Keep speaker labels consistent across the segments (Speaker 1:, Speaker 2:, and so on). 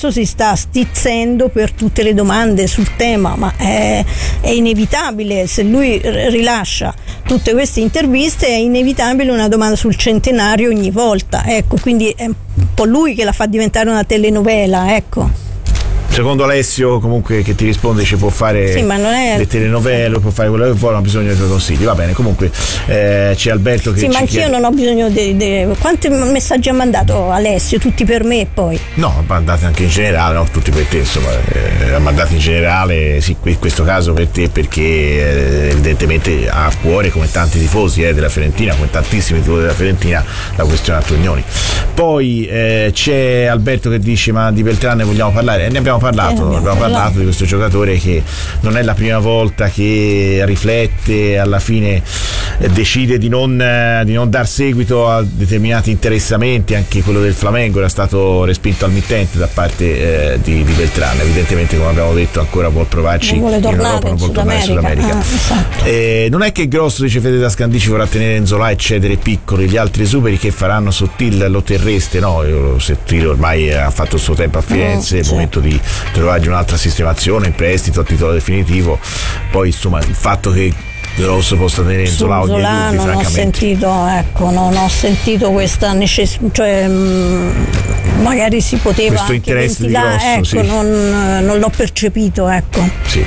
Speaker 1: si sta stizzendo per tutte le domande sul tema, ma è inevitabile, se lui rilascia tutte queste interviste è inevitabile una domanda sul centenario ogni volta, ecco, quindi è un po' lui che la fa diventare una telenovela, ecco.
Speaker 2: Secondo Alessio, comunque, che ti risponde, ci può fare le telenovele, può fare quello che vuole, non ha bisogno dei tuoi consigli. Va bene, comunque c'è Alberto che
Speaker 1: sì, ma anch'io non ho bisogno quanti messaggi ha mandato Alessio? Tutti per me, poi?
Speaker 2: No, mandati anche in generale, no, tutti per te, insomma, mandati in generale, sì, in questo caso per te, perché evidentemente ha a cuore, come tanti tifosi della Fiorentina, come tantissimi tifosi della Fiorentina, la questione Antonioni. Poi c'è Alberto che dice: ma di Beltrán ne vogliamo parlare? Ne abbiamo parlato di questo giocatore che non è la prima volta che riflette, alla fine decide di non dar seguito a determinati interessamenti. Anche quello del Flamengo era stato respinto al mittente da parte di Beltrán. Evidentemente, come abbiamo detto, ancora vuol provarci in Europa, non vuol tornare in Sud America.
Speaker 1: Esatto.
Speaker 2: Non è che Grosso, dice Fede da Scandici, vorrà tenere Nzola e cedere Piccoli, gli altri esuberi che faranno Sottil lo terreste? No, Sottil ormai ha fatto il suo tempo a Firenze, è il momento di trovargli un'altra sistemazione in prestito a titolo definitivo. Poi insomma il fatto che Grosso possa tenere Nzola ogni dubbi, francamente
Speaker 1: non ho sentito questa necessità, cioè magari si poteva
Speaker 2: questo
Speaker 1: anche
Speaker 2: interesse
Speaker 1: ventilare,
Speaker 2: di Grosso,
Speaker 1: ecco,
Speaker 2: sì.
Speaker 1: non l'ho percepito, ecco.
Speaker 2: Sì.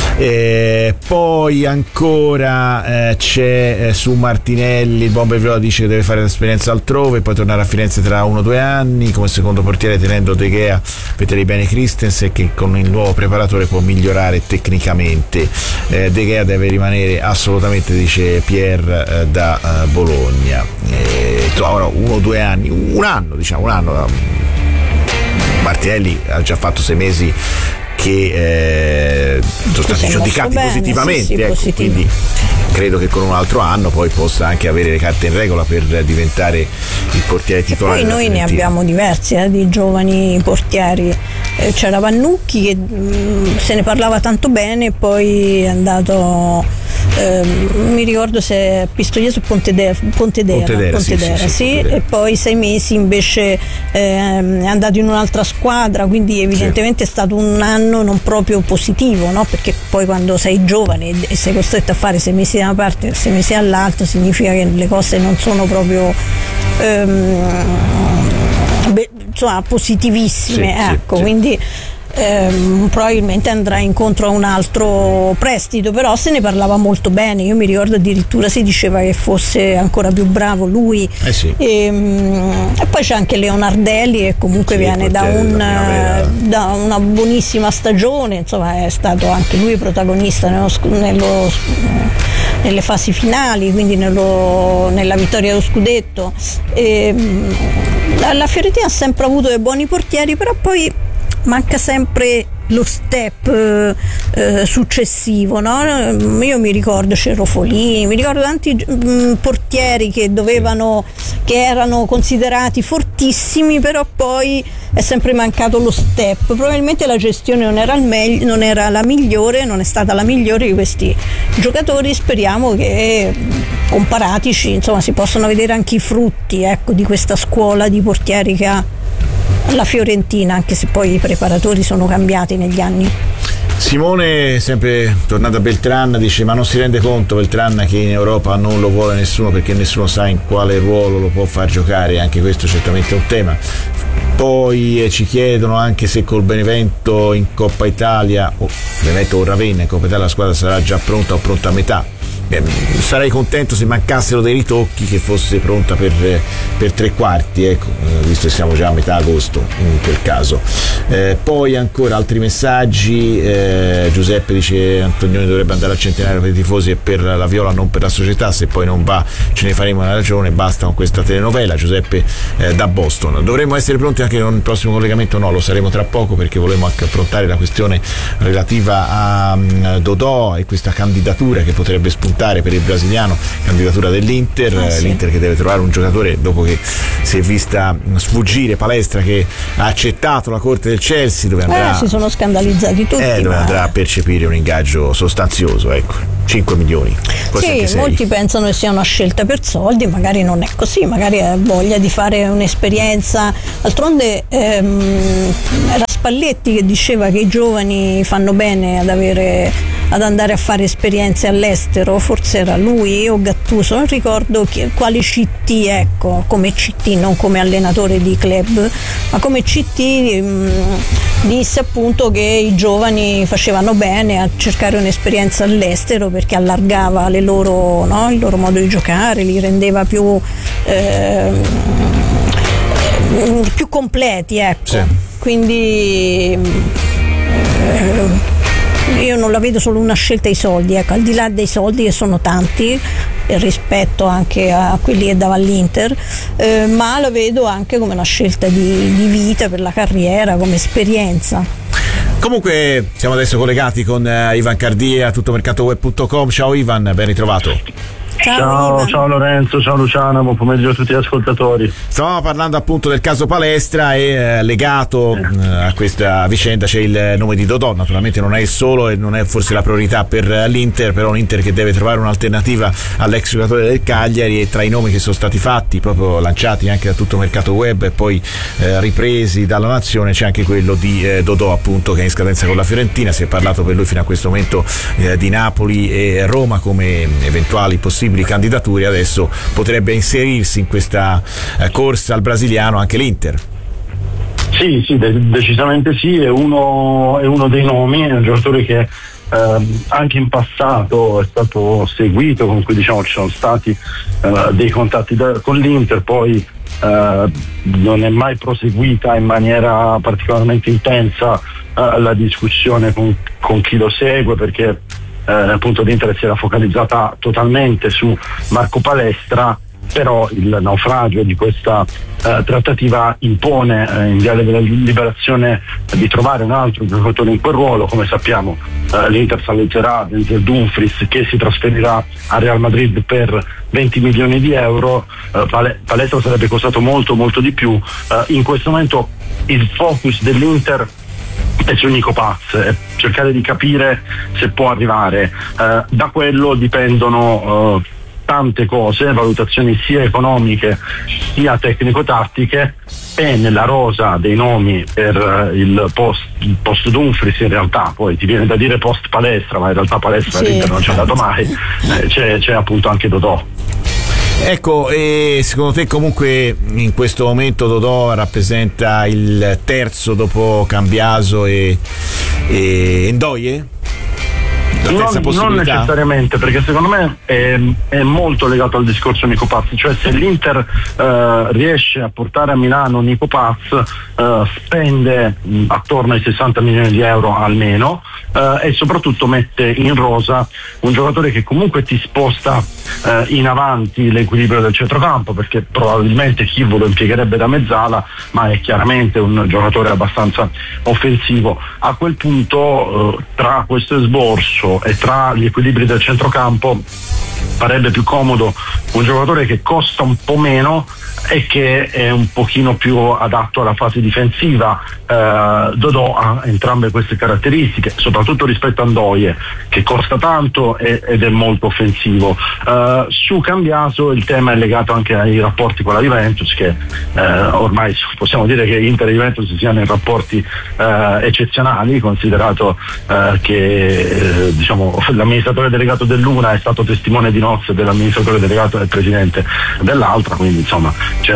Speaker 2: Poi ancora c'è su Martinelli, il Bomber Viola dice che deve fare l'esperienza altrove, poi tornare a Firenze tra 1 o 2 anni come secondo portiere, tenendo De Gea, vedere bene Christensen, che con il nuovo preparatore può migliorare tecnicamente. De Gea deve rimanere assolutamente, dice Pierre da Bologna. Ora 1 o 2 anni, un anno. Martinelli ha già fatto 6 mesi che sono stati giudicati positivamente,
Speaker 1: sì,
Speaker 2: ecco,
Speaker 1: positivo.
Speaker 2: Quindi credo che con un altro anno poi possa anche avere le carte in regola per diventare il portiere titolare.
Speaker 1: E poi noi ne abbiamo diversi di giovani portieri. C'era Vannucchi che se ne parlava tanto bene, poi è andato mi ricordo se è Pistoiese o Pontedera, sì, e poi 6 mesi invece è andato in un'altra squadra, quindi evidentemente è stato un anno non proprio positivo, no? Perché poi quando sei giovane e sei costretto a fare 6 mesi da una parte e 6 mesi dall'altra, significa che le cose non sono proprio positivissime, ecco. Quindi probabilmente andrà incontro a un altro prestito, però se ne parlava molto bene. Io mi ricordo addirittura si diceva che fosse ancora più bravo lui, e poi c'è anche Leonardelli che comunque viene da una buonissima stagione, insomma è stato anche lui protagonista nelle fasi finali, quindi nella vittoria dello scudetto. La Fiorentina ha sempre avuto dei buoni portieri, però poi manca sempre lo step successivo, no? Io mi ricordo Cerofolini, mi ricordo tanti portieri che erano considerati fortissimi, però poi è sempre mancato lo step. Probabilmente la gestione non era la migliore, non è stata la migliore di questi giocatori. Speriamo che comparatici, insomma, si possano vedere anche i frutti, ecco, di questa scuola di portieri che ha la Fiorentina, anche se poi i preparatori sono cambiati negli anni.
Speaker 2: Simone, sempre tornato a Beltrán, dice: ma non si rende conto Beltrán che in Europa non lo vuole nessuno, perché nessuno sa in quale ruolo lo può far giocare? Anche questo certamente è un tema. Poi ci chiedono anche se col Benevento in Coppa Italia, Benevento o Ravenna in Coppa Italia, la squadra sarà già pronta o pronta a metà. Sarei contento se mancassero dei ritocchi, che fosse pronta per 3/4, ecco, visto che siamo già a metà agosto in quel caso. Poi ancora altri messaggi. Giuseppe dice: Antonioni dovrebbe andare al centenario per i tifosi e per la Viola, non per la società, se poi non va ce ne faremo una ragione, basta con questa telenovela. Giuseppe da Boston. Dovremmo essere pronti anche con il prossimo collegamento? No, lo saremo tra poco, perché volevamo anche affrontare la questione relativa a Dodò e questa candidatura che potrebbe spuntare per il brasiliano, candidatura dell'Inter. L'Inter che deve trovare un giocatore dopo che si è vista sfuggire Palestra, che ha accettato la corte del Chelsea, dove andrà
Speaker 1: si sono scandalizzati tutti,
Speaker 2: dove andrà a percepire un ingaggio sostanzioso, ecco. 5 milioni.
Speaker 1: Sì, molti pensano che sia una scelta per soldi, magari non è così, magari ha voglia di fare un'esperienza. D'altronde era Spalletti che diceva che i giovani fanno bene ad andare a fare esperienze all'estero, forse era lui o Gattuso, non ricordo quale CT, ecco, come CT, non come allenatore di club, ma come CT disse appunto che i giovani facevano bene a cercare un'esperienza all'estero perché allargava il loro modo di giocare, li rendeva più completi, ecco. Sì. Quindi io non la vedo solo una scelta ai soldi, ecco, al di là dei soldi che sono tanti rispetto anche a quelli che dava l'Inter, ma la vedo anche come una scelta di vita per la carriera, come esperienza.
Speaker 2: Comunque siamo adesso collegati con Ivan Cardia, tuttomercatoweb.com. Ciao Ivan, ben ritrovato.
Speaker 3: Ciao Lorenzo, ciao Luciana, buon pomeriggio a tutti gli ascoltatori.
Speaker 2: Stavamo parlando appunto del caso Palestra e legato a questa vicenda c'è il nome di Dodò. Naturalmente non è il solo e non è forse la priorità per l'Inter, però un Inter che deve trovare un'alternativa all'ex giocatore del Cagliari, e tra i nomi che sono stati fatti, proprio lanciati anche da Tutto Mercato Web e poi ripresi dalla Nazione, c'è anche quello di Dodò, appunto, che è in scadenza con la Fiorentina. Si è parlato per lui fino a questo momento di Napoli e Roma come eventuali possibili candidature. Adesso potrebbe inserirsi in questa corsa al brasiliano anche l'Inter.
Speaker 3: Sì, decisamente sì, è uno dei nomi, è un giocatore che anche in passato è stato seguito, con cui diciamo ci sono stati dei contatti con l'Inter, poi non è mai proseguita in maniera particolarmente intensa la discussione con chi lo segue, perché appunto l'Inter si era focalizzata totalmente su Marco Palestra, però il naufragio di questa trattativa impone in via della liberazione di trovare un altro giocatore in quel ruolo. Come sappiamo l'Inter salvezerà Denzel Dumfries, che si trasferirà a Real Madrid per 20 milioni di euro. Palestra sarebbe costato molto di più. In questo momento il focus dell'Inter è su Nico Paz, cercare di capire se può arrivare. Da quello dipendono tante cose, valutazioni sia economiche sia tecnico-tattiche, e nella rosa dei nomi per il post Dumfries, in realtà poi ti viene da dire post Palestra, ma in realtà Palestra sì, non ci è andato mai, c'è appunto anche Dodò.
Speaker 2: Ecco, e secondo te comunque in questo momento Dodò rappresenta il terzo dopo Cambiaso e Ndoye?
Speaker 3: Non necessariamente, perché secondo me è molto legato al discorso Nico Paz, cioè se l'Inter riesce a portare a Milano Nico Paz, spende attorno ai 60 milioni di euro almeno, e soprattutto mette in rosa un giocatore che comunque ti sposta in avanti l'equilibrio del centrocampo, perché probabilmente Chirvo lo impiegherebbe da mezzala, ma è chiaramente un giocatore abbastanza offensivo. A quel punto tra questo esborso e tra gli equilibri del centrocampo farebbe più comodo un giocatore che costa un po' meno e che è un pochino più adatto alla fase difensiva. Dodò ha entrambe queste caratteristiche, soprattutto rispetto a Ndoye, che costa tanto ed è molto offensivo. Su Cambiaso il tema è legato anche ai rapporti con la Juventus, che ormai possiamo dire che Inter e Juventus siano in rapporti eccezionali, considerato che diciamo l'amministratore delegato dell'una è stato testimone di nozze dell'amministratore delegato del presidente dell'altra, quindi insomma ci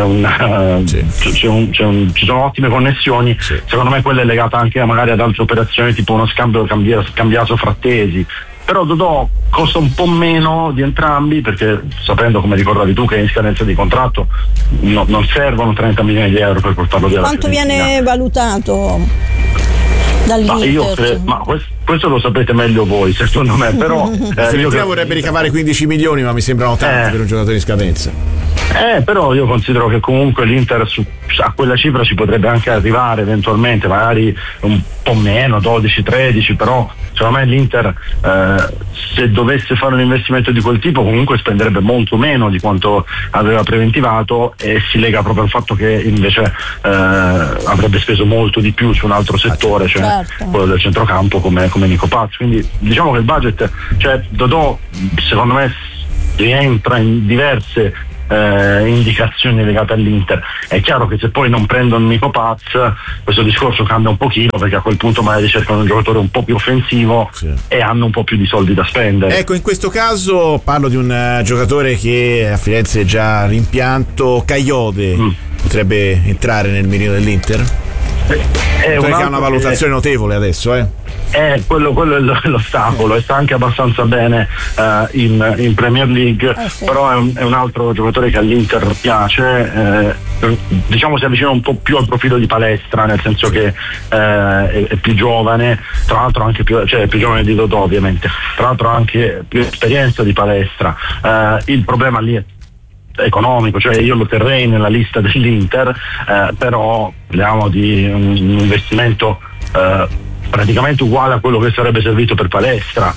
Speaker 3: sono ottime connessioni. Sì. Secondo me quella è legata anche magari ad altre operazioni, tipo uno scambio Cambiaso-Frattesi. Però Dodò costa un po' meno di entrambi, perché sapendo, come ricordavi tu, che è in scadenza di contratto non servono 30 milioni di euro per portarlo via.
Speaker 1: Quanto viene valutato dall'Inter?
Speaker 3: Ma questo lo sapete meglio voi, secondo me, però
Speaker 2: Fiorentina vorrebbe ricavare 15 milioni, ma mi sembrano tanti per un giocatore in scadenza.
Speaker 3: Però io considero che comunque l'Inter a quella cifra ci potrebbe anche arrivare eventualmente, magari un po' meno, 12-13, però secondo me l'Inter se dovesse fare un investimento di quel tipo comunque spenderebbe molto meno di quanto aveva preventivato, e si lega proprio al fatto che invece avrebbe speso molto di più su un altro settore, cioè quello del centrocampo come Nico Paz. Quindi diciamo che il budget, cioè Dodò secondo me rientra in diverse indicazioni legate all'Inter. È chiaro che se poi non prendono Nico Paz questo discorso cambia un pochino, perché a quel punto magari cercano un giocatore un po' più offensivo e hanno un po' più di soldi da spendere.
Speaker 2: Ecco, in questo caso parlo di un giocatore che a Firenze è già rimpianto, Kayode. Potrebbe entrare nel mirino dell'Inter? Che ha una valutazione notevole adesso,
Speaker 3: quello è l'ostacolo, e sta anche abbastanza bene in Premier League, però è un altro giocatore che all'Inter piace, diciamo si avvicina un po' più al profilo di Palestra, nel senso che è più giovane, tra l'altro anche più giovane di Dodò ovviamente, tra l'altro anche più esperienza di Palestra. Il problema lì è economico, cioè io lo terrei nella lista dell'Inter, però parliamo di un investimento praticamente uguale a quello che sarebbe servito per Palestra.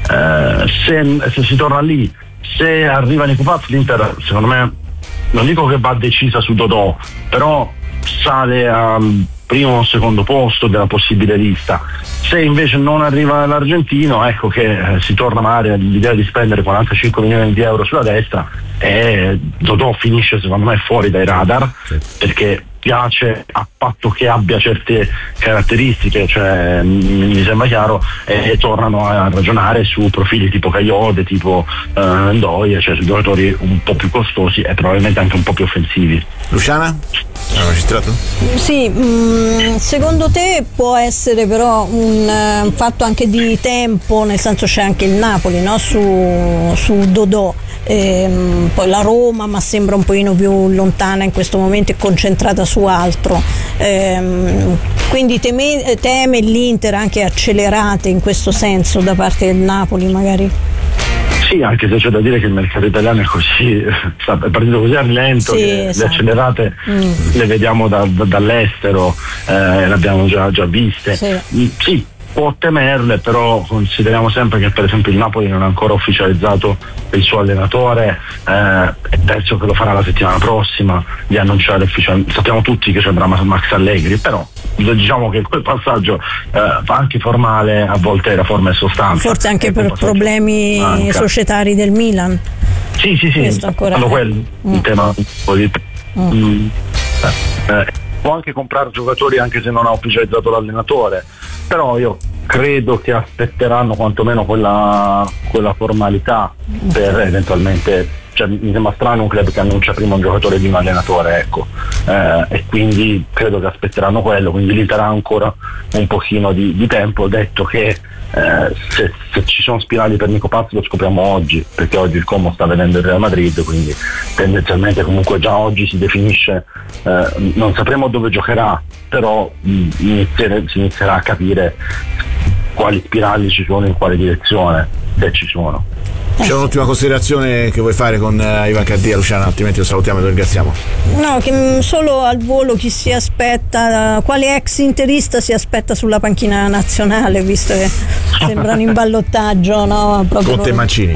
Speaker 3: Se si torna lì, se arriva Nico Paz, l'Inter secondo me, non dico che va decisa su Dodò, però sale al primo o secondo posto della possibile lista. Se invece non arriva l'argentino, ecco che si torna magari all'idea di spendere 45 milioni di euro sulla destra, e Dodò finisce secondo me fuori dai radar, perché piace a patto che abbia certe caratteristiche, cioè mi sembra chiaro, e tornano a ragionare su profili tipo Kayode, tipo Ndoye, cioè su giocatori un po' più costosi e probabilmente anche un po' più offensivi.
Speaker 2: Luciana? Hai registrato?
Speaker 1: Sì, secondo te può essere però un fatto anche di tempo, nel senso c'è anche il Napoli, no? su Dodò, poi la Roma, ma sembra un pochino più lontana in questo momento e concentrata su altro, quindi teme l'Inter anche accelerate in questo senso da parte del Napoli magari?
Speaker 3: Sì, anche se c'è da dire che il mercato italiano è così, è partito così a rilento, che esatto. Le accelerate le vediamo dall'estero, le abbiamo già viste. Sì, può temerle, però consideriamo sempre che per esempio il Napoli non ha ancora ufficializzato il suo allenatore, e penso che lo farà la settimana prossima di annunciare ufficialmente. Sappiamo tutti che ci andrà Max Allegri, però diciamo che quel passaggio anche formale a volte era forma e sostanza,
Speaker 1: forse anche per problemi societari del Milan.
Speaker 3: Sì, quello un tema può anche comprare giocatori anche se non ha ufficializzato l'allenatore, però io credo che aspetteranno quantomeno quella formalità per eventualmente, cioè mi sembra strano un club che annuncia prima un giocatore di un allenatore, ecco, e quindi credo che aspetteranno quello, quindi lì darà ancora un pochino di tempo, detto che se ci sono spirali per Nico Paz lo scopriamo oggi, perché oggi il Como sta vedendo il Real Madrid, quindi tendenzialmente comunque già oggi si definisce, non sapremo dove giocherà, però si inizierà a capire quali spirali ci sono, in quale direzione, se ci sono.
Speaker 2: C'è un'ultima considerazione che vuoi fare con Ivan Cardia, Luciana, altrimenti lo salutiamo e lo ringraziamo.
Speaker 1: No, che solo al volo chi si aspetta, quale ex interista si aspetta sulla panchina nazionale, visto che sembrano in ballottaggio, no? Proprio
Speaker 2: Conte e Mancini.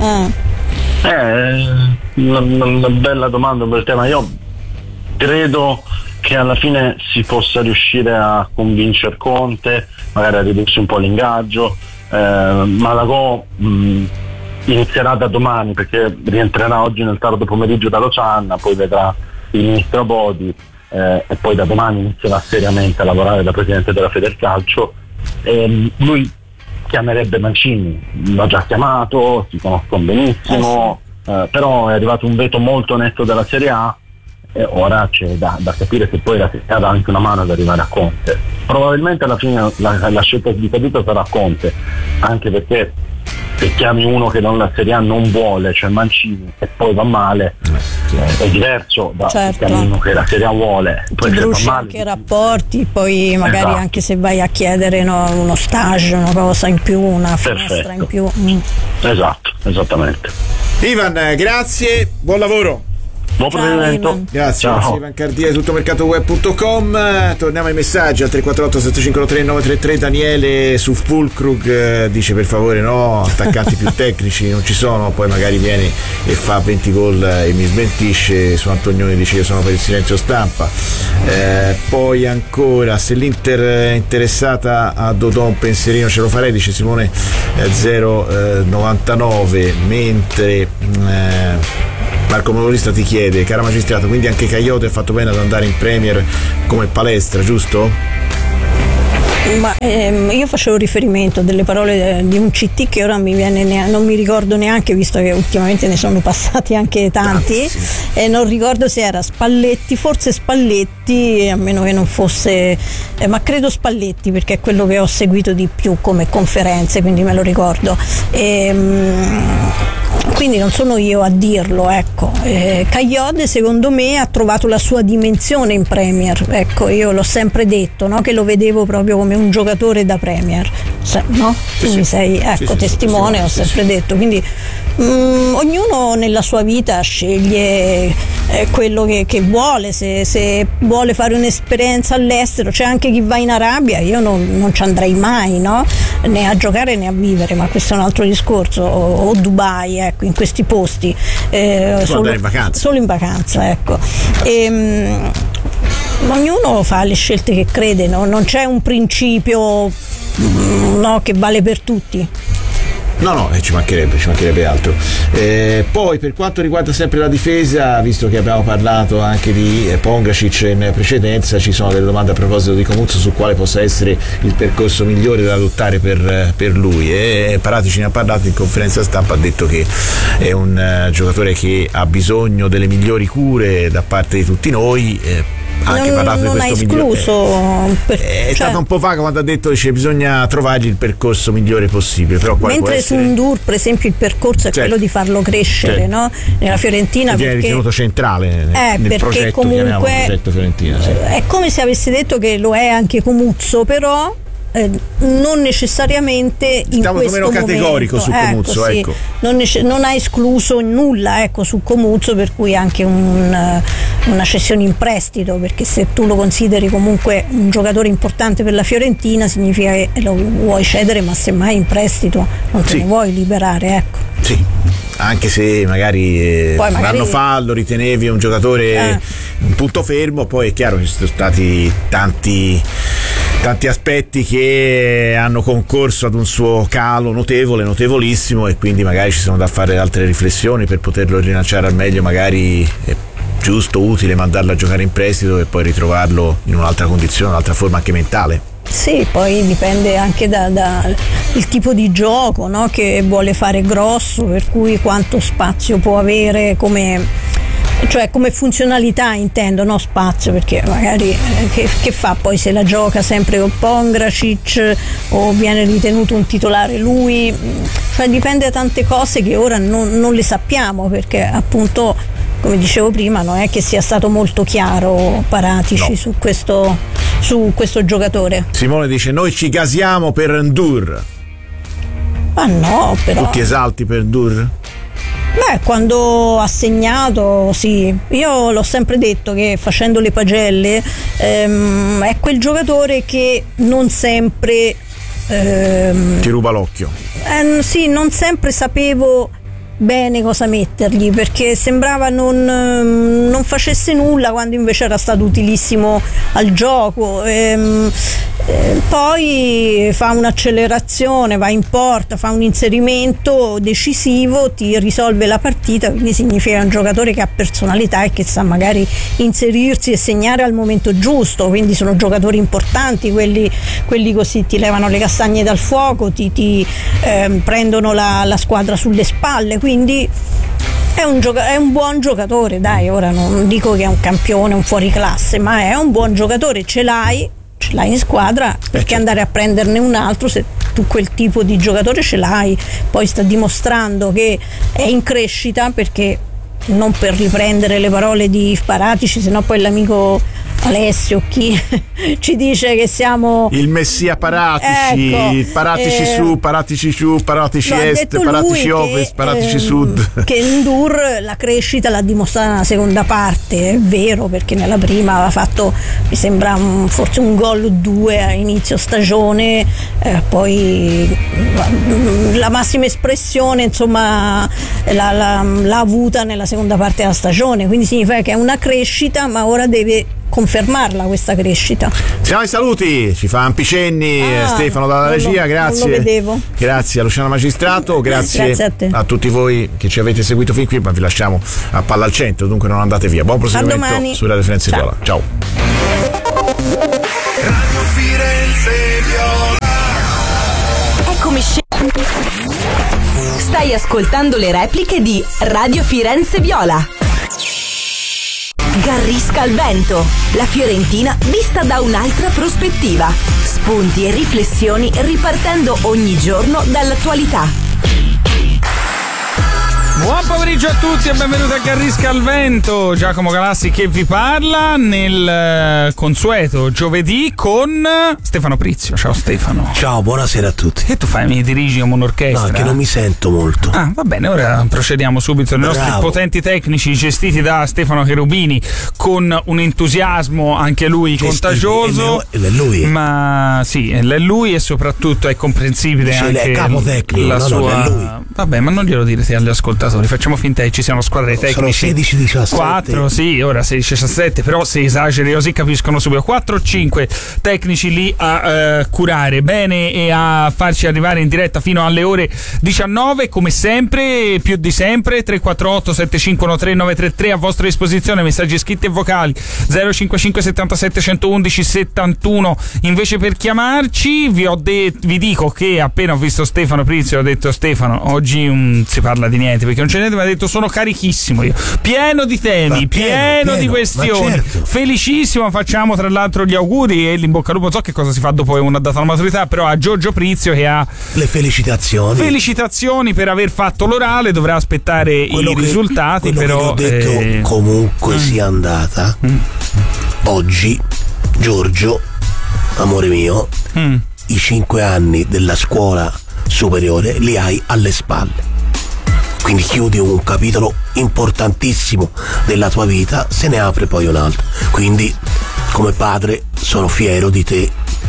Speaker 3: Una bella domanda, un bel tema. Io credo che alla fine si possa riuscire a convincere Conte, magari a ridursi un po' l'ingaggio. Malagò inizierà da domani, perché rientrerà oggi nel tardo pomeriggio da Losanna, poi vedrà il ministro Bodi, e poi da domani inizierà seriamente a lavorare da presidente della Federcalcio. Lui chiamerebbe Mancini, l'ha già chiamato, si conoscono benissimo, però è arrivato un veto molto netto dalla Serie A, e ora c'è da capire se poi la Serie A dà anche una mano ad arrivare a Conte. Probabilmente alla fine la scelta di caduta sarà Conte, anche perché se chiami uno che la Serie A non vuole, cioè Mancini, e poi va male, è diverso da chiami uno che la Serie A vuole, poi
Speaker 1: ti bruci anche i rapporti, poi magari anche se vai a chiedere uno stage, una cosa in più, una finestra in più.
Speaker 3: Esatto, esattamente.
Speaker 2: Ivan, grazie, buon lavoro.
Speaker 3: Buon proseguimento.
Speaker 2: Grazie, Ivan Cardia, tuttomercatoweb.com. Torniamo ai messaggi al 348 7513 933. Daniele su Fulkrug dice per favore no, attaccanti più tecnici non ci sono, poi magari viene e fa 20 gol e mi smentisce. Su Antonioni dice io sono per il silenzio stampa. Poi ancora, se l'Inter è interessata a Dodò un pensierino ce lo farei, dice Simone 099, mentre Marco Motorista ti chiede, cara magistrato, quindi anche Caiote ha fatto bene ad andare in Premier come palestra, giusto?
Speaker 1: Ma io facevo riferimento delle parole di un CT che ora non mi ricordo neanche, visto che ultimamente ne sono passati anche tanti, e non ricordo se era Spalletti, forse Spalletti, a meno che non fosse, ma credo Spalletti, perché è quello che ho seguito di più come conferenze, quindi me lo ricordo. Quindi non sono io a dirlo, ecco. Cagliode secondo me ha trovato la sua dimensione in Premier, ecco, io l'ho sempre detto, no? Che lo vedevo proprio come un giocatore da Premier, no? Tu mi sei testimone, ho sempre detto, quindi ognuno nella sua vita sceglie quello che vuole, se vuole fare un'esperienza all'estero, c'è anche chi va in Arabia, io non ci andrei mai, no? Né a giocare né a vivere, ma questo è un altro discorso, o Dubai, ecco, in questi posti
Speaker 2: solo in vacanza,
Speaker 1: ecco. Ognuno fa le scelte che crede, no? Non c'è un principio che vale per tutti.
Speaker 2: No, ci mancherebbe altro. Poi per quanto riguarda sempre la difesa, visto che abbiamo parlato anche di Pongracic in precedenza, ci sono delle domande a proposito di Comuzzo su quale possa essere il percorso migliore da adottare per lui, e Paratici ne ha parlato in conferenza stampa, ha detto che è un giocatore che ha bisogno delle migliori cure da parte di tutti noi. Anche parlato di questo
Speaker 1: escluso
Speaker 2: è stato un po' vago quando ha detto che bisogna trovargli il percorso migliore possibile, però
Speaker 1: mentre su Ndour per esempio il percorso è quello di farlo crescere, no? Nella Fiorentina
Speaker 2: viene ritenuto centrale nel progetto,
Speaker 1: comunque
Speaker 2: progetto Fiorentina,
Speaker 1: è come se avesse detto che lo è anche Comuzzo, però non necessariamente in questo momento
Speaker 2: categorico su Comuzzo, ecco.
Speaker 1: Non ha escluso nulla, ecco, su Comuzzo, per cui anche una cessione in prestito, perché se tu lo consideri comunque un giocatore importante per la Fiorentina significa che lo vuoi cedere, ma semmai in prestito non te ne vuoi liberare, ecco.
Speaker 2: Sì, anche se magari un anno fa lo ritenevi un giocatore un punto fermo, poi è chiaro che ci sono stati tanti aspetti che hanno concorso ad un suo calo notevolissimo, e quindi magari ci sono da fare altre riflessioni per poterlo rilanciare al meglio. Magari è giusto, utile mandarlo a giocare in prestito e poi ritrovarlo in un'altra condizione, un'altra forma anche mentale.
Speaker 1: Sì, poi dipende anche dal tipo di gioco, no? Che vuole fare grosso, per cui quanto spazio può avere come funzionalità, intendo, no spazio, perché magari che fa poi se la gioca sempre con Pongracic o viene ritenuto un titolare lui, cioè dipende da tante cose che ora non le sappiamo, perché appunto, come dicevo prima, non è che sia stato molto chiaro Paratici su questo giocatore.
Speaker 2: Simone dice: noi ci gasiamo per Ndour.
Speaker 1: Ma no, però
Speaker 2: tu ti esalti per Ndour?
Speaker 1: Beh, quando ha segnato, sì, io l'ho sempre detto che facendo le pagelle è quel giocatore che non sempre
Speaker 2: ti ruba l'occhio.
Speaker 1: Sì, non sempre sapevo bene cosa mettergli, perché sembrava non facesse nulla quando invece era stato utilissimo al gioco. Poi fa un'accelerazione, va in porta, fa un inserimento decisivo, ti risolve la partita, quindi significa un giocatore che ha personalità e che sa magari inserirsi e segnare al momento giusto. Quindi sono giocatori importanti quelli così, ti levano le castagne dal fuoco, ti prendono la squadra sulle spalle, quindi è un buon giocatore, dai, ora non dico che è un campione, un fuoriclasse, ma è un buon giocatore, ce l'hai in squadra, perché andare a prenderne un altro se tu quel tipo di giocatore ce l'hai. Poi sta dimostrando che è in crescita, perché non per riprendere le parole di Paratici, sennò poi l'amico Alessio, chi ci dice che siamo
Speaker 2: il messia paratici, paratici su, paratici giù, paratici est, paratici ovest, paratici sud.
Speaker 1: Che Ndur la crescita l'ha dimostrata nella seconda parte, è vero, perché nella prima aveva fatto, mi sembra, forse un gol o 2 a inizio stagione, poi la massima espressione insomma l'ha avuta nella seconda parte della stagione, quindi significa che è una crescita, ma ora deve confermarla questa crescita.
Speaker 2: Siamo ai saluti, ci fa ampicenni Stefano dalla regia, grazie.
Speaker 1: Non lo vedevo.
Speaker 2: Grazie a Luciano Magistrato, grazie a tutti voi che ci avete seguito fin qui, ma vi lasciamo a palla al centro, dunque non andate via. Buon proseguimento su Radio Firenze Viola. Ciao.
Speaker 4: Radio Firenze Viola.
Speaker 5: Eccomi Stai ascoltando le repliche di Radio Firenze Viola. Garrisca al vento, la Fiorentina vista da un'altra prospettiva. Spunti e riflessioni ripartendo ogni giorno dall'attualità.
Speaker 6: Buon pomeriggio a tutti e benvenuti a Garrisca al vento. Giacomo Galassi che vi parla nel consueto giovedì con Stefano Prizio. Ciao Stefano.
Speaker 7: Ciao, buonasera a tutti.
Speaker 6: Che tu fai? Mi dirigi come un'orchestra?
Speaker 7: No, che non mi sento molto.
Speaker 6: Ah, va bene, ora procediamo subito nei nostri potenti tecnici gestiti da Stefano Cherubini con un entusiasmo anche lui contagioso.
Speaker 7: È lui.
Speaker 6: Ma sì, è lui e soprattutto è comprensibile anche
Speaker 7: il capo tecnico,
Speaker 6: la sua.
Speaker 7: Non è lui.
Speaker 6: Vabbè, ma non glielo direte agli ascoltatori. Facciamo finta che ci siano squadre tecnici.
Speaker 7: Sono 16-17.
Speaker 6: 4, sì, ora 16-17, però se esageri così capiscono subito. 4 o 5 tecnici lì a curare bene e a farci arrivare in diretta fino alle ore 19, come sempre, più di sempre. 348 751 933 a vostra disposizione, messaggi scritti e vocali 055 77 111 71. Invece per chiamarci vi dico che appena ho visto Stefano Prizio ho detto: Stefano, oggi non si parla di niente, perché non c'è niente, mi ha detto sono carichissimo io, pieno di temi, pieno di questioni, certo. Felicissimo, facciamo tra l'altro gli auguri e l'in bocca al lupo. So che cosa si fa dopo una data alla maturità, però a Giorgio Prizio che ha
Speaker 7: le felicitazioni
Speaker 6: per aver fatto l'orale, dovrà aspettare i risultati, però
Speaker 7: che ho detto comunque sia andata oggi, Giorgio, amore mio, i 5 anni della scuola superiore li hai alle spalle. Quindi chiudi un capitolo importantissimo della tua vita, se ne apre poi un altro. Quindi come padre sono fiero di te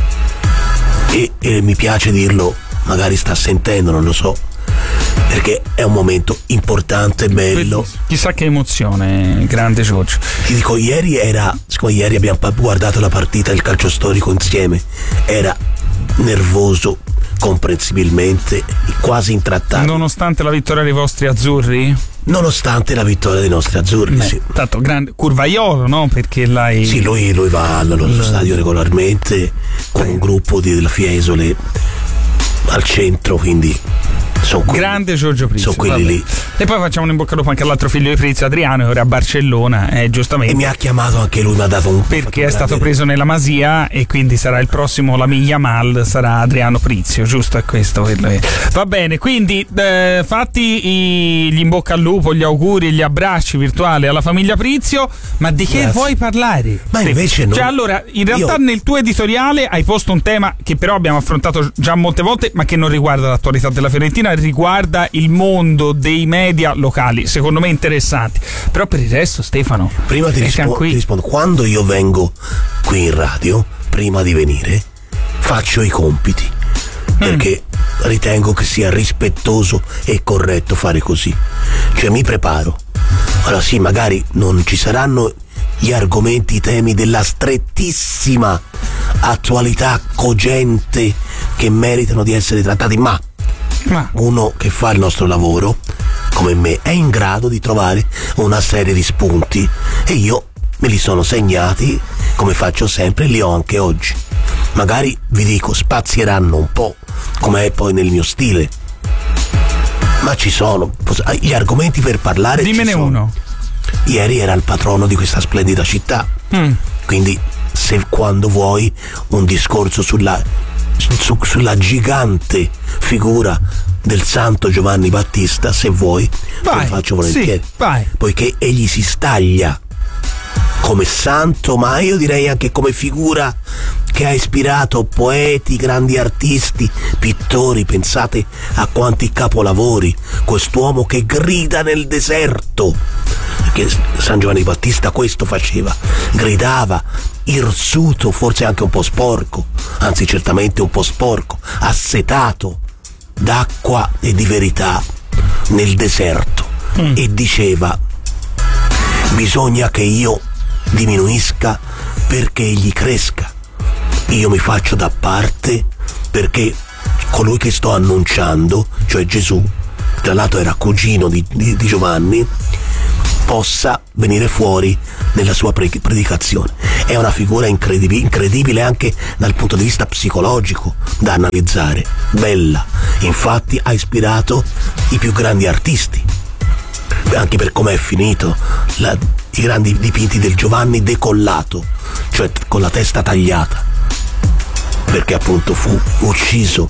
Speaker 7: e mi piace dirlo, magari sta sentendo, non lo so, perché è un momento importante, bello.
Speaker 6: Chissà che emozione, grande Giorgio.
Speaker 7: Ti dico, ieri abbiamo guardato la partita del calcio storico insieme, era nervoso, comprensibilmente, quasi intrattabile.
Speaker 6: Nonostante la vittoria dei vostri azzurri?
Speaker 7: Nonostante la vittoria dei nostri azzurri, sì.
Speaker 6: Tanto grande curvaiolo, no? Perché
Speaker 7: Sì, lui va allo stadio regolarmente con un gruppo della Fiesole al centro, quindi
Speaker 6: grande Giorgio Prizio,
Speaker 7: sono quelli lì.
Speaker 6: E poi facciamo un in bocca al lupo anche all'altro figlio di Prizio, Adriano, che ora a Barcellona, giustamente.
Speaker 7: E mi ha chiamato anche lui, mi ha dato
Speaker 6: perché è stato preso nella Masia e quindi sarà il prossimo Lamine Yamal, sarà Adriano Prizio, giusto? È questo quello che... Va bene, quindi fatti gli in bocca al lupo, gli auguri e gli abbracci virtuali alla famiglia Prizio. Ma di che vuoi parlare?
Speaker 7: Ma invece no.
Speaker 6: Cioè, allora, in realtà nel tuo editoriale hai posto un tema che però abbiamo affrontato già molte volte, ma che non riguarda l'attualità della Fiorentina, riguarda il mondo dei media locali, secondo me interessanti. Però per il resto, Stefano,
Speaker 7: prima ti rispondo. Quando io vengo qui in radio, prima di venire faccio i compiti, perché ritengo che sia rispettoso e corretto fare così. Cioè mi preparo. Allora sì, magari non ci saranno gli argomenti, i temi della strettissima attualità cogente che meritano di essere trattati, ma uno che fa il nostro lavoro come me è in grado di trovare una serie di spunti, e io me li sono segnati, come faccio sempre, li ho anche oggi. Magari vi dico spazieranno un po', come è poi nel mio stile, ma ci sono gli argomenti per parlare.
Speaker 6: Dimmene uno.
Speaker 7: Ieri era il patrono di questa splendida città, quindi se quando vuoi un discorso sulla gigante figura del santo Giovanni Battista, se vuoi, lo faccio volentieri,
Speaker 6: vai.
Speaker 7: Poiché egli si staglia come santo, ma io direi anche come figura che ha ispirato poeti, grandi artisti, pittori. Pensate a quanti capolavori, quest'uomo che grida nel deserto, perché San Giovanni Battista questo faceva, gridava irsuto, forse anche un po' sporco, anzi certamente un po' sporco, assetato d'acqua e di verità nel deserto, e diceva: bisogna che io diminuisca perché egli cresca, io mi faccio da parte perché colui che sto annunciando, cioè Gesù, tra l'altro era cugino di Giovanni, possa venire fuori nella sua predicazione. È una figura incredibile anche dal punto di vista psicologico da analizzare, bella, infatti ha ispirato i più grandi artisti, anche per come è finito, i grandi dipinti del Giovanni decollato, cioè con la testa tagliata, perché appunto fu ucciso.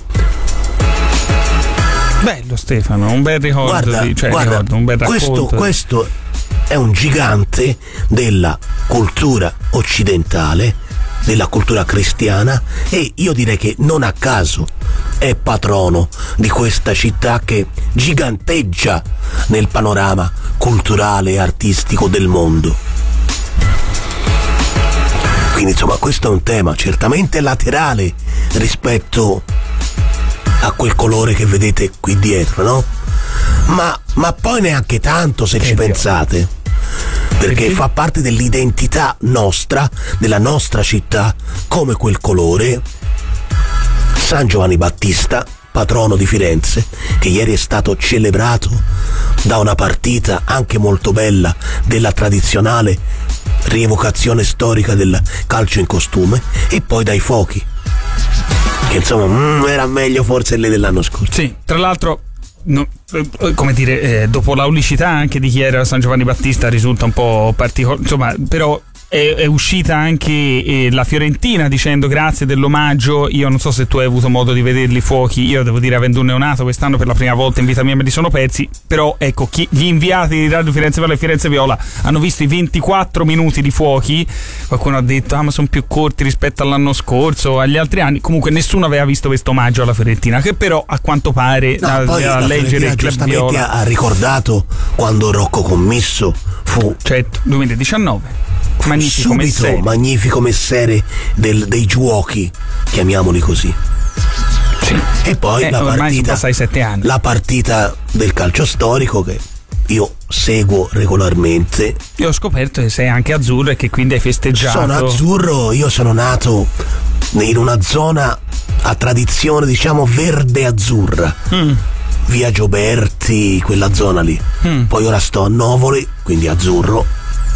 Speaker 6: Bello Stefano, un bel ricordo,
Speaker 7: guarda,
Speaker 6: un bel racconto.
Speaker 7: Questo è un gigante della cultura occidentale, della cultura cristiana, e io direi che non a caso è patrono di questa città che giganteggia nel panorama culturale e artistico del mondo. Quindi insomma questo è un tema certamente laterale rispetto a quel colore che vedete qui dietro, no? Ma poi neanche tanto, se ci pensate, perché fa parte dell'identità nostra, della nostra città, come quel colore. San Giovanni Battista, patrono di Firenze, che ieri è stato celebrato da una partita anche molto bella della tradizionale rievocazione storica del calcio in costume, e poi dai fuochi, che insomma era meglio forse lei dell'anno scorso.
Speaker 6: Sì, tra l'altro come dire, dopo l'aulicità anche di chi era San Giovanni Battista risulta un po' particolare, insomma, però è uscita anche la Fiorentina dicendo grazie dell'omaggio. Io non so se tu hai avuto modo di vederli fuochi, io devo dire, avendo un neonato quest'anno per la prima volta in vita mia me li sono persi, però ecco, gli inviati di Radio Firenze Viola e Firenze Viola hanno visto i 24 minuti di fuochi. Qualcuno ha detto ma sono più corti rispetto all'anno scorso, agli altri anni. Comunque nessuno aveva visto questo omaggio alla Fiorentina, che però a quanto pare
Speaker 7: a leggere il Club Viola ha ricordato quando Rocco Commisso fu
Speaker 6: 2019 magnifico messere
Speaker 7: dei giuochi, chiamiamoli così.
Speaker 6: Sì.
Speaker 7: E poi la partita del calcio storico che io seguo regolarmente.
Speaker 6: Io ho scoperto che sei anche azzurro e che quindi hai festeggiato.
Speaker 7: Sono azzurro, io sono nato in una zona a tradizione, diciamo, verde-azzurra. Via Gioberti, quella zona lì. Poi ora sto a Novoli, quindi azzurro.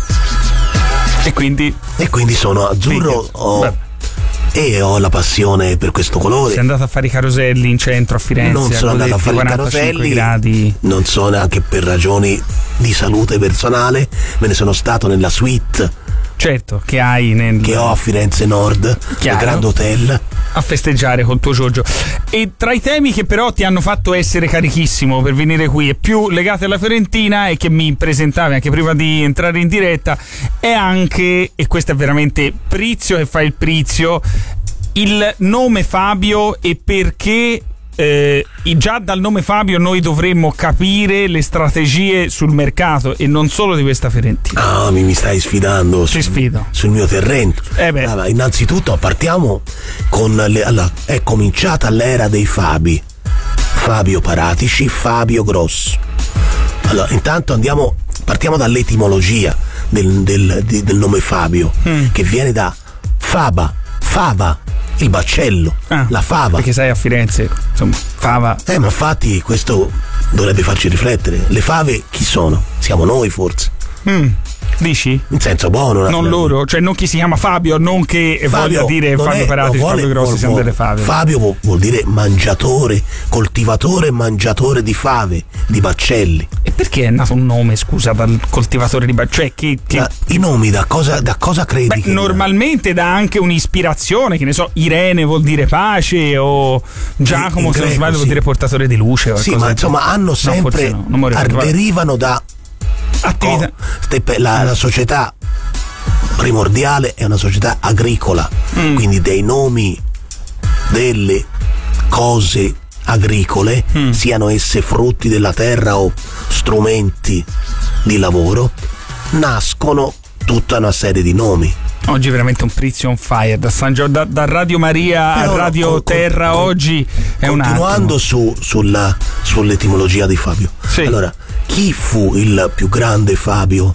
Speaker 6: E quindi
Speaker 7: sono azzurro, e ho la passione per questo colore.
Speaker 6: Sei andato a fare i caroselli in centro a Firenze?
Speaker 7: Non sono andato a fare i caroselli,
Speaker 6: gradi.
Speaker 7: Non sono, anche per ragioni di salute personale, me ne sono stato nella suite.
Speaker 6: Certo, che ho
Speaker 7: a Firenze Nord, il Grand Hotel,
Speaker 6: a festeggiare col tuo Giorgio. E tra i temi che però ti hanno fatto essere carichissimo per venire qui e più legati alla Fiorentina, e che mi presentavi anche prima di entrare in diretta, è anche, e questo è veramente Prizio che fa il Prizio, il nome Fabio, e perché già dal nome Fabio noi dovremmo capire le strategie sul mercato e non solo di questa Fiorentina.
Speaker 7: Mi stai sfidando.
Speaker 6: Sfido
Speaker 7: sul mio terreno. Allora, innanzitutto partiamo con è cominciata l'era dei Fabi. Fabio Paratici, Fabio Grosso. Allora, intanto partiamo dall'etimologia del nome Fabio, che viene da fava, il baccello, la fava.
Speaker 6: Perché sei a Firenze, insomma, fava.
Speaker 7: Ma infatti questo dovrebbe farci riflettere. Le fave chi sono? Siamo noi forse.
Speaker 6: Dici?
Speaker 7: In senso buono.
Speaker 6: Non loro, cioè non chi si chiama Fabio, non che voglia dire Fabio Paratici, Fabio Grossi siano delle fave.
Speaker 7: Fabio vuol dire mangiatore, coltivatore e mangiatore di fave, di baccelli.
Speaker 6: E perché è nato un nome, scusa, dal coltivatore di baccelli? Cioè,
Speaker 7: i nomi da cosa credi?
Speaker 6: Normalmente dà anche un'ispirazione, che ne so, Irene vuol dire pace, o Giacomo, se non sbaglio, vuol dire portatore di luce.
Speaker 7: Sì, ma insomma hanno sempre, derivano da attività. La società primordiale è una società agricola, quindi dei nomi delle cose agricole, siano esse frutti della terra o strumenti di lavoro, nascono tutta una serie di nomi.
Speaker 6: Oggi è veramente un prizio on fire, da Radio Maria a Radio Terra oggi è un attimo.
Speaker 7: Continuando sull'etimologia di Fabio.
Speaker 6: Sì.
Speaker 7: Allora, chi fu il più grande Fabio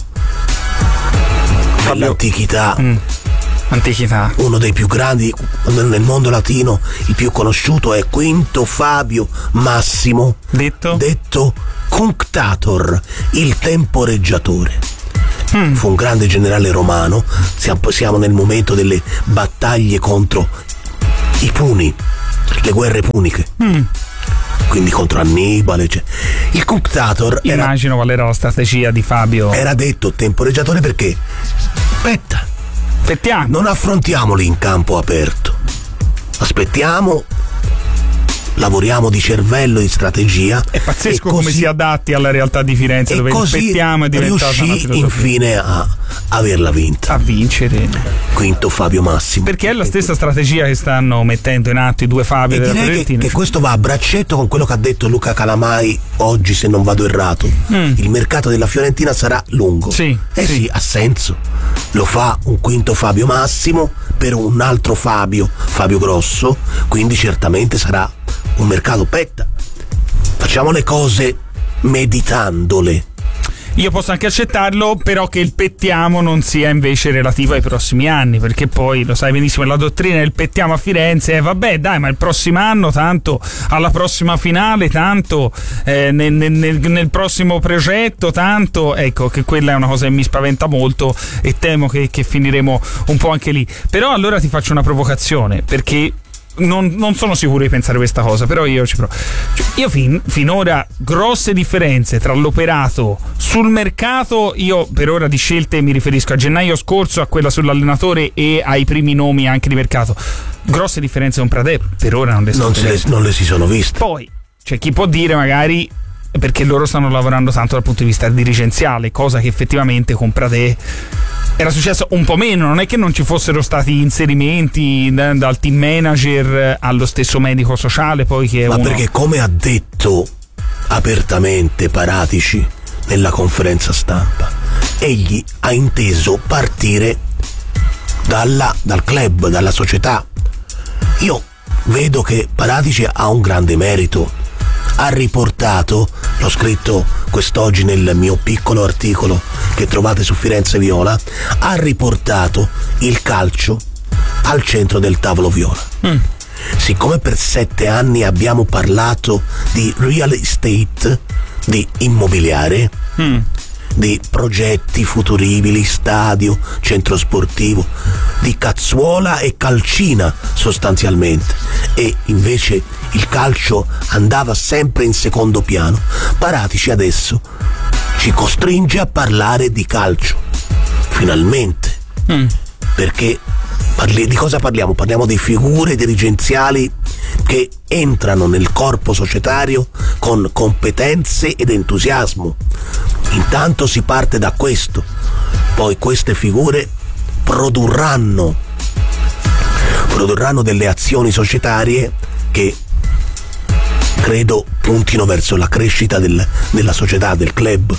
Speaker 7: dell'antichità?
Speaker 6: Antichità.
Speaker 7: Uno dei più grandi nel mondo latino, il più conosciuto è Quinto Fabio Massimo, detto Cunctator, il temporeggiatore. Fu un grande generale romano. Siamo nel momento delle battaglie contro i Puni, le guerre puniche, quindi contro Annibale, cioè. Il Cunctator
Speaker 6: immagino qual era la strategia di Fabio.
Speaker 7: Era detto temporeggiatore perché aspettiamo, non affrontiamoli in campo aperto, aspettiamo, lavoriamo di cervello, di strategia.
Speaker 6: È pazzesco come si adatti alla realtà di Firenze, dove aspettiamo è diventata una
Speaker 7: riuscì infine a averla vinta,
Speaker 6: a vincere.
Speaker 7: Quinto Fabio Massimo,
Speaker 6: perché è la stessa strategia che stanno mettendo in atto i due Fabio della Fiorentina.
Speaker 7: Che questo va a braccetto con quello che ha detto Luca Calamai oggi, se non vado errato. Il mercato della Fiorentina sarà lungo. Sì, ha senso. Lo fa un Quinto Fabio Massimo per un altro Fabio Grosso, quindi certamente sarà un mercato. Facciamo le cose meditandole.
Speaker 6: Io posso anche accettarlo, però che il pettiamo non sia invece relativo ai prossimi anni, perché poi lo sai benissimo, la dottrina del pettiamo a Firenze vabbè dai, ma il prossimo anno tanto, alla prossima finale tanto, nel prossimo progetto tanto, ecco che quella è una cosa che mi spaventa molto e temo che finiremo un po' anche lì. Però allora ti faccio una provocazione, perché non sono sicuro di pensare questa cosa, però io ci provo. Io finora grosse differenze tra l'operato sul mercato, io per ora di scelte mi riferisco a gennaio scorso, a quella sull'allenatore e ai primi nomi anche di mercato. Grosse differenze con Pradè per ora non
Speaker 7: le si sono viste.
Speaker 6: Poi c'è chi può dire magari perché loro stanno lavorando tanto dal punto di vista dirigenziale, cosa che effettivamente con Pradè era successo un po' meno. Non è che non ci fossero stati inserimenti dal team manager allo stesso medico sociale, poi che è
Speaker 7: perché, come ha detto apertamente Paratici nella conferenza stampa, egli ha inteso partire dal club, dalla società. Io vedo che Paratici ha un grande merito. Ha riportato, l'ho scritto quest'oggi nel mio piccolo articolo che trovate su Firenze Viola, ha riportato il calcio al centro del tavolo viola. Siccome per 7 anni abbiamo parlato di real estate, di immobiliare, di progetti futuribili, stadio, centro sportivo, di cazzuola e calcina sostanzialmente, e invece il calcio andava sempre in secondo piano, Paratici adesso ci costringe a parlare di calcio, finalmente. Perché di cosa parliamo? Parliamo di figure dirigenziali che entrano nel corpo societario con competenze ed entusiasmo. Intanto si parte da questo, poi queste figure produrranno delle azioni societarie che credo puntino verso la crescita della società, del club.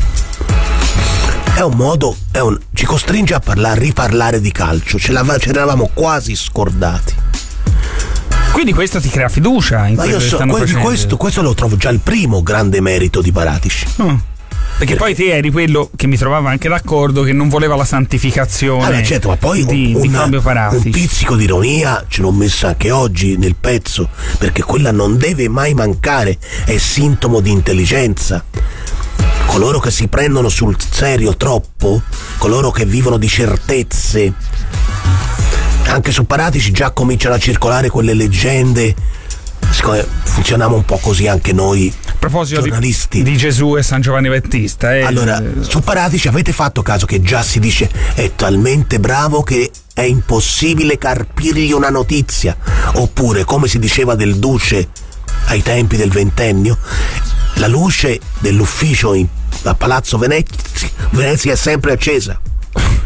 Speaker 7: È un modo, ci costringe a riparlare di calcio, ce l'eravamo quasi scordati.
Speaker 6: Quindi questo ti crea fiducia in quello che stanno facendo.
Speaker 7: Questo lo trovo già il primo grande merito di Paratici.
Speaker 6: Perché poi te eri quello che mi trovava anche d'accordo, che non voleva la santificazione
Speaker 7: certo, ma poi
Speaker 6: di Fabio Paratici.
Speaker 7: Un pizzico di ironia ce l'ho messa anche oggi nel pezzo, perché quella non deve mai mancare, è sintomo di intelligenza. Coloro che si prendono sul serio troppo, coloro che vivono di certezze, anche su Paratici già cominciano a circolare quelle leggende. Funzioniamo un po' così anche noi,
Speaker 6: a proposito
Speaker 7: giornalisti
Speaker 6: di Gesù e San Giovanni Battista.
Speaker 7: Allora, su Paratici avete fatto caso che già si dice è talmente bravo che è impossibile carpirgli una notizia? Oppure, come si diceva del Duce ai tempi del Ventennio, la luce dell'ufficio a Palazzo Venezia è sempre accesa.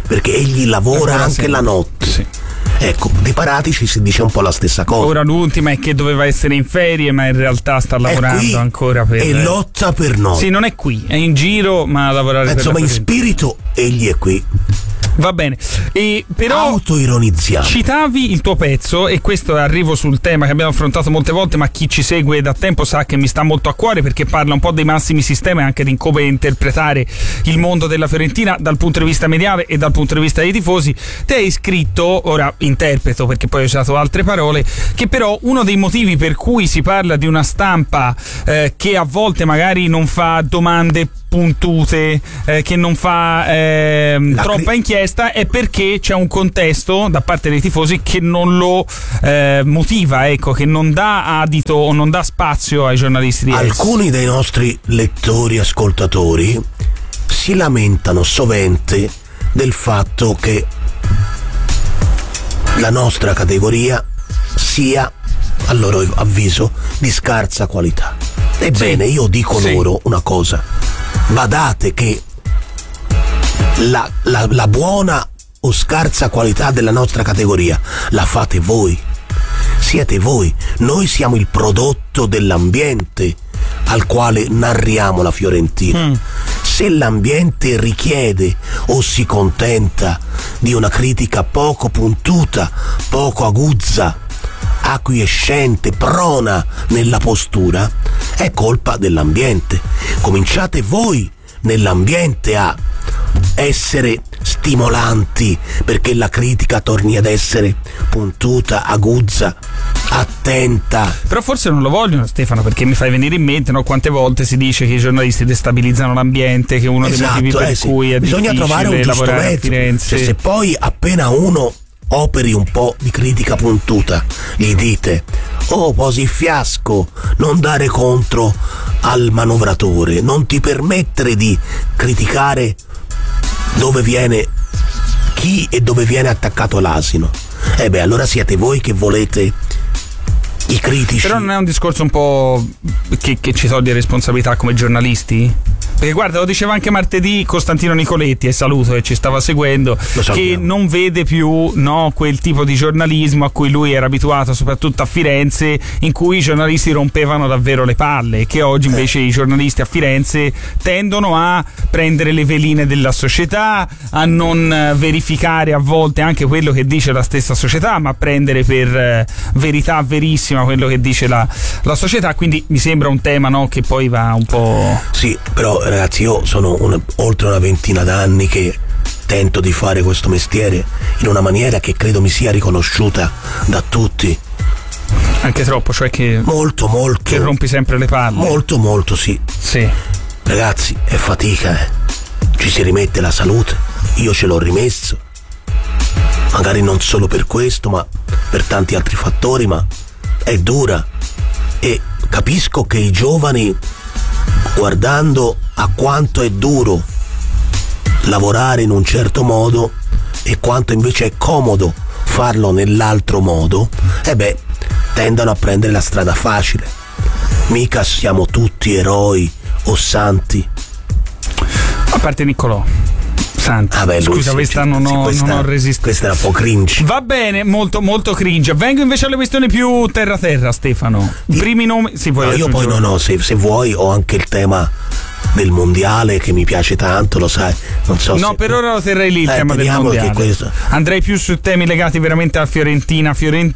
Speaker 7: perché egli lavora anche la notte.
Speaker 6: Sì.
Speaker 7: Ecco, di Paratici si dice un po' la stessa cosa.
Speaker 6: Ora l'ultima è che doveva essere in ferie, ma in realtà sta lavorando ancora per...
Speaker 7: E lotta per noi.
Speaker 6: Sì, non è qui, è in giro, ma a lavorare
Speaker 7: insomma,
Speaker 6: per
Speaker 7: in spirito egli è qui.
Speaker 6: Va bene, e però
Speaker 7: autoironizziamo.
Speaker 6: Citavi il tuo pezzo, e questo arrivo sul tema che abbiamo affrontato molte volte, ma chi ci segue da tempo sa che mi sta molto a cuore, perché parla un po' dei massimi sistemi e anche di come interpretare il mondo della Fiorentina dal punto di vista mediale e dal punto di vista dei tifosi. Te hai scritto, ora interpreto perché poi hai usato altre parole, che però uno dei motivi per cui si parla di una stampa che a volte magari non fa domande puntute, che non fa troppa inchiesta, è perché c'è un contesto da parte dei tifosi che non lo motiva, ecco, che non dà adito o non dà spazio ai giornalisti di
Speaker 7: Alcuni dei nostri lettori, ascoltatori si lamentano sovente del fatto che la nostra categoria sia, a loro avviso, di scarsa qualità. Ebbene, io dico loro una cosa: badate che la buona o scarsa qualità della nostra categoria la fate voi, siete voi. Noi siamo il prodotto dell'ambiente al quale narriamo la Fiorentina. Se l'ambiente richiede o si contenta di una critica poco puntuta, poco aguzza, acquiescente, prona nella postura, è colpa dell'ambiente. Cominciate voi nell'ambiente a essere stimolanti perché la critica torni ad essere puntuta, aguzza, attenta.
Speaker 6: Però forse non lo vogliono, Stefano, perché mi fai venire in mente, no, quante volte si dice che i giornalisti destabilizzano l'ambiente, che è uno dei motivi per cui è
Speaker 7: bisogna trovare un giusto
Speaker 6: lavorare
Speaker 7: mezzo.
Speaker 6: a Firenze.
Speaker 7: Se poi appena uno operi un po' di critica puntuta, gli dite: oh, posi fiasco, non dare contro al manovratore, non ti permettere di criticare dove viene chi e dove viene attaccato l'asino. Allora siete voi che volete i critici.
Speaker 6: Però non è un discorso un po' che ci toglie responsabilità come giornalisti? Perché guarda, lo diceva anche martedì Costantino Nicoletti, e saluto, che ci stava seguendo, che non vede più, no, quel tipo di giornalismo a cui lui era abituato, soprattutto a Firenze, in cui i giornalisti rompevano davvero le palle, che oggi invece i giornalisti a Firenze tendono a prendere le veline della società, a non verificare a volte anche quello che dice la stessa società, ma a prendere per verità verissima quello che dice la società. Quindi mi sembra un tema, no, che poi va un po'...
Speaker 7: Sì, però ragazzi, io sono oltre una ventina d'anni che tento di fare questo mestiere in una maniera che credo mi sia riconosciuta da tutti.
Speaker 6: Anche troppo, cioè che... Molto. Che rompi sempre le palle.
Speaker 7: Molto, sì. Ragazzi, è fatica, ci si rimette la salute. Io ce l'ho rimesso, magari non solo per questo, ma per tanti altri fattori, ma è dura. E capisco che i giovani, guardando a quanto è duro lavorare in un certo modo e quanto invece è comodo farlo nell'altro modo, tendono a prendere la strada facile. Mica siamo tutti eroi o santi.
Speaker 6: A parte Niccolò Santi. Scusa, questa non ho resistito.
Speaker 7: Questa era un po' cringe.
Speaker 6: Va bene, molto cringe. Vengo invece alle questioni più terra, Stefano. Primi nomi. Sì, poi
Speaker 7: io poi se vuoi ho anche il tema del mondiale che mi piace tanto, lo sai. Non so.
Speaker 6: No, per ora lo terrei lì il tema del mondiale. Andrei più su temi legati veramente a Fiorentina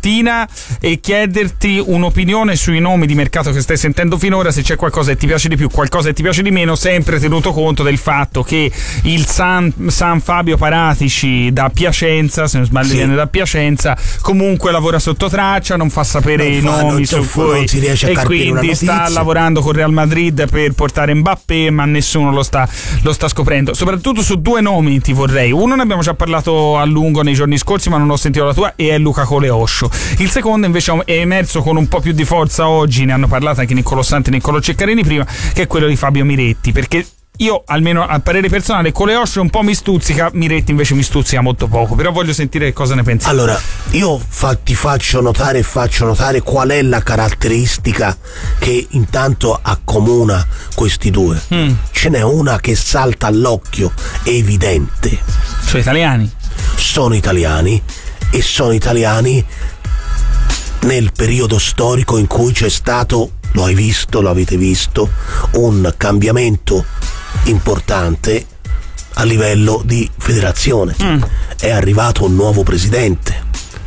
Speaker 6: e chiederti un'opinione sui nomi di mercato che stai sentendo finora, se c'è qualcosa che ti piace di più, qualcosa che ti piace di meno, sempre tenuto conto del fatto che il San Fabio Paratici da Piacenza, se non sbaglio viene da Piacenza, comunque lavora sotto traccia, non fa sapere i nomi su cui, e quindi sta lavorando con Real Madrid per portare Mbappé, ma nessuno lo sta scoprendo. Soprattutto su due nomi ti vorrei. Uno ne abbiamo già parlato a lungo nei giorni scorsi, ma non ho sentito la tua, e è Luca Coleoscio. Il secondo invece è emerso con un po' più di forza oggi, ne hanno parlato anche Niccolò Santi e Niccolò Ceccarini prima, che è quello di Fabio Miretti, perché io, almeno a parere personale, Coleoscio un po' mi stuzzica, Miretti invece mi stuzzica molto poco, però voglio sentire cosa ne pensi.
Speaker 7: Allora, io ti faccio notare qual è la caratteristica che intanto accomuna questi due. Ce n'è una che salta all'occhio, è evidente. Sono italiani e sono italiani nel periodo storico in cui c'è stato, lo avete visto, un cambiamento importante a livello di federazione. È arrivato un nuovo presidente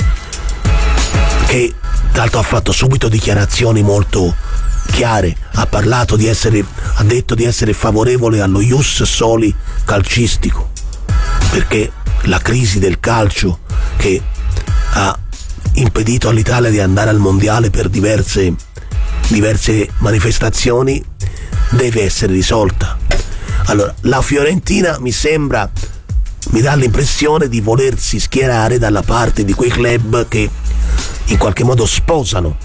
Speaker 7: che tra l'altro ha fatto subito dichiarazioni molto chiare, ha detto di essere favorevole allo ius soli calcistico, perché la crisi del calcio che ha impedito all'Italia di andare al mondiale per diverse manifestazioni deve essere risolta. Allora, la Fiorentina mi dà l'impressione di volersi schierare dalla parte di quei club che in qualche modo sposano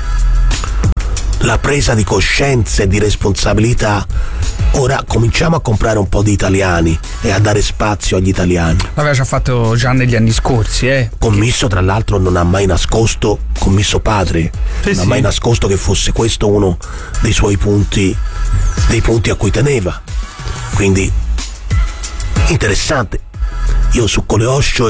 Speaker 7: la presa di coscienza e di responsabilità. Ora cominciamo a comprare un po' di italiani e a dare spazio agli italiani.
Speaker 6: L'aveva già fatto già negli anni scorsi,
Speaker 7: Commisso, tra l'altro, non ha mai nascosto, Commisso padre, non ha mai nascosto che fosse questo uno dei suoi punti a cui teneva. Quindi interessante. Io su Coleoscio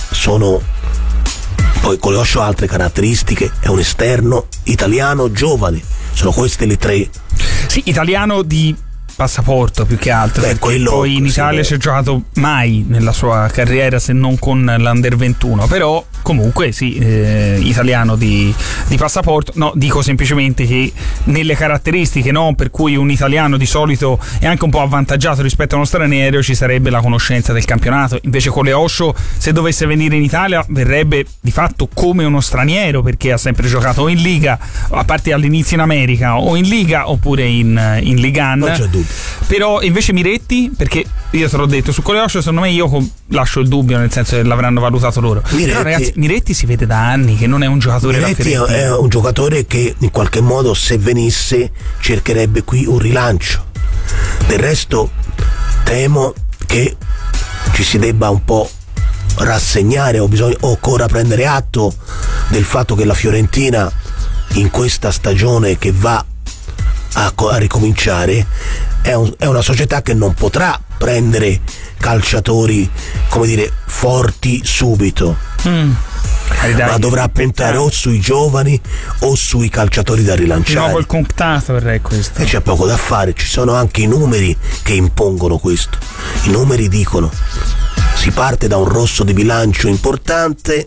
Speaker 7: poi Coleoscio ha altre caratteristiche, è un esterno italiano giovane, sono queste le tre.
Speaker 6: Sì, italiano di passaporto più che altro, perché poi in Italia ci ha giocato mai nella sua carriera se non con l'Under 21, però comunque sì, italiano di passaporto. No, dico semplicemente che nelle caratteristiche, no, per cui un italiano di solito è anche un po' avvantaggiato rispetto a uno straniero, ci sarebbe la conoscenza del campionato. Invece Coleoscio, se dovesse venire in Italia, verrebbe di fatto come uno straniero, perché ha sempre giocato in Liga, a parte all'inizio in America, o in Liga oppure in Ligan.
Speaker 7: Non c'è dubbio.
Speaker 6: Però invece Miretti, perché io te l'ho detto, su Coleoscio secondo me io lascio il dubbio, nel senso che l'avranno valutato loro. Però ragazzi, Miretti si vede da anni che non è un giocatore da Fiorentina.
Speaker 7: Miretti è un giocatore che in qualche modo, se venisse, cercherebbe qui un rilancio. Del resto temo che ci si debba un po' rassegnare o occorra prendere atto del fatto che la Fiorentina in questa stagione che va a ricominciare è una società che non potrà prendere calciatori, come dire, forti subito, ma dovrà puntare o sui giovani o sui calciatori da rilanciare.
Speaker 6: Nuovo il Conctator è questo.
Speaker 7: E c'è poco da fare, ci sono anche i numeri che impongono questo. I numeri dicono: si parte da un rosso di bilancio importante,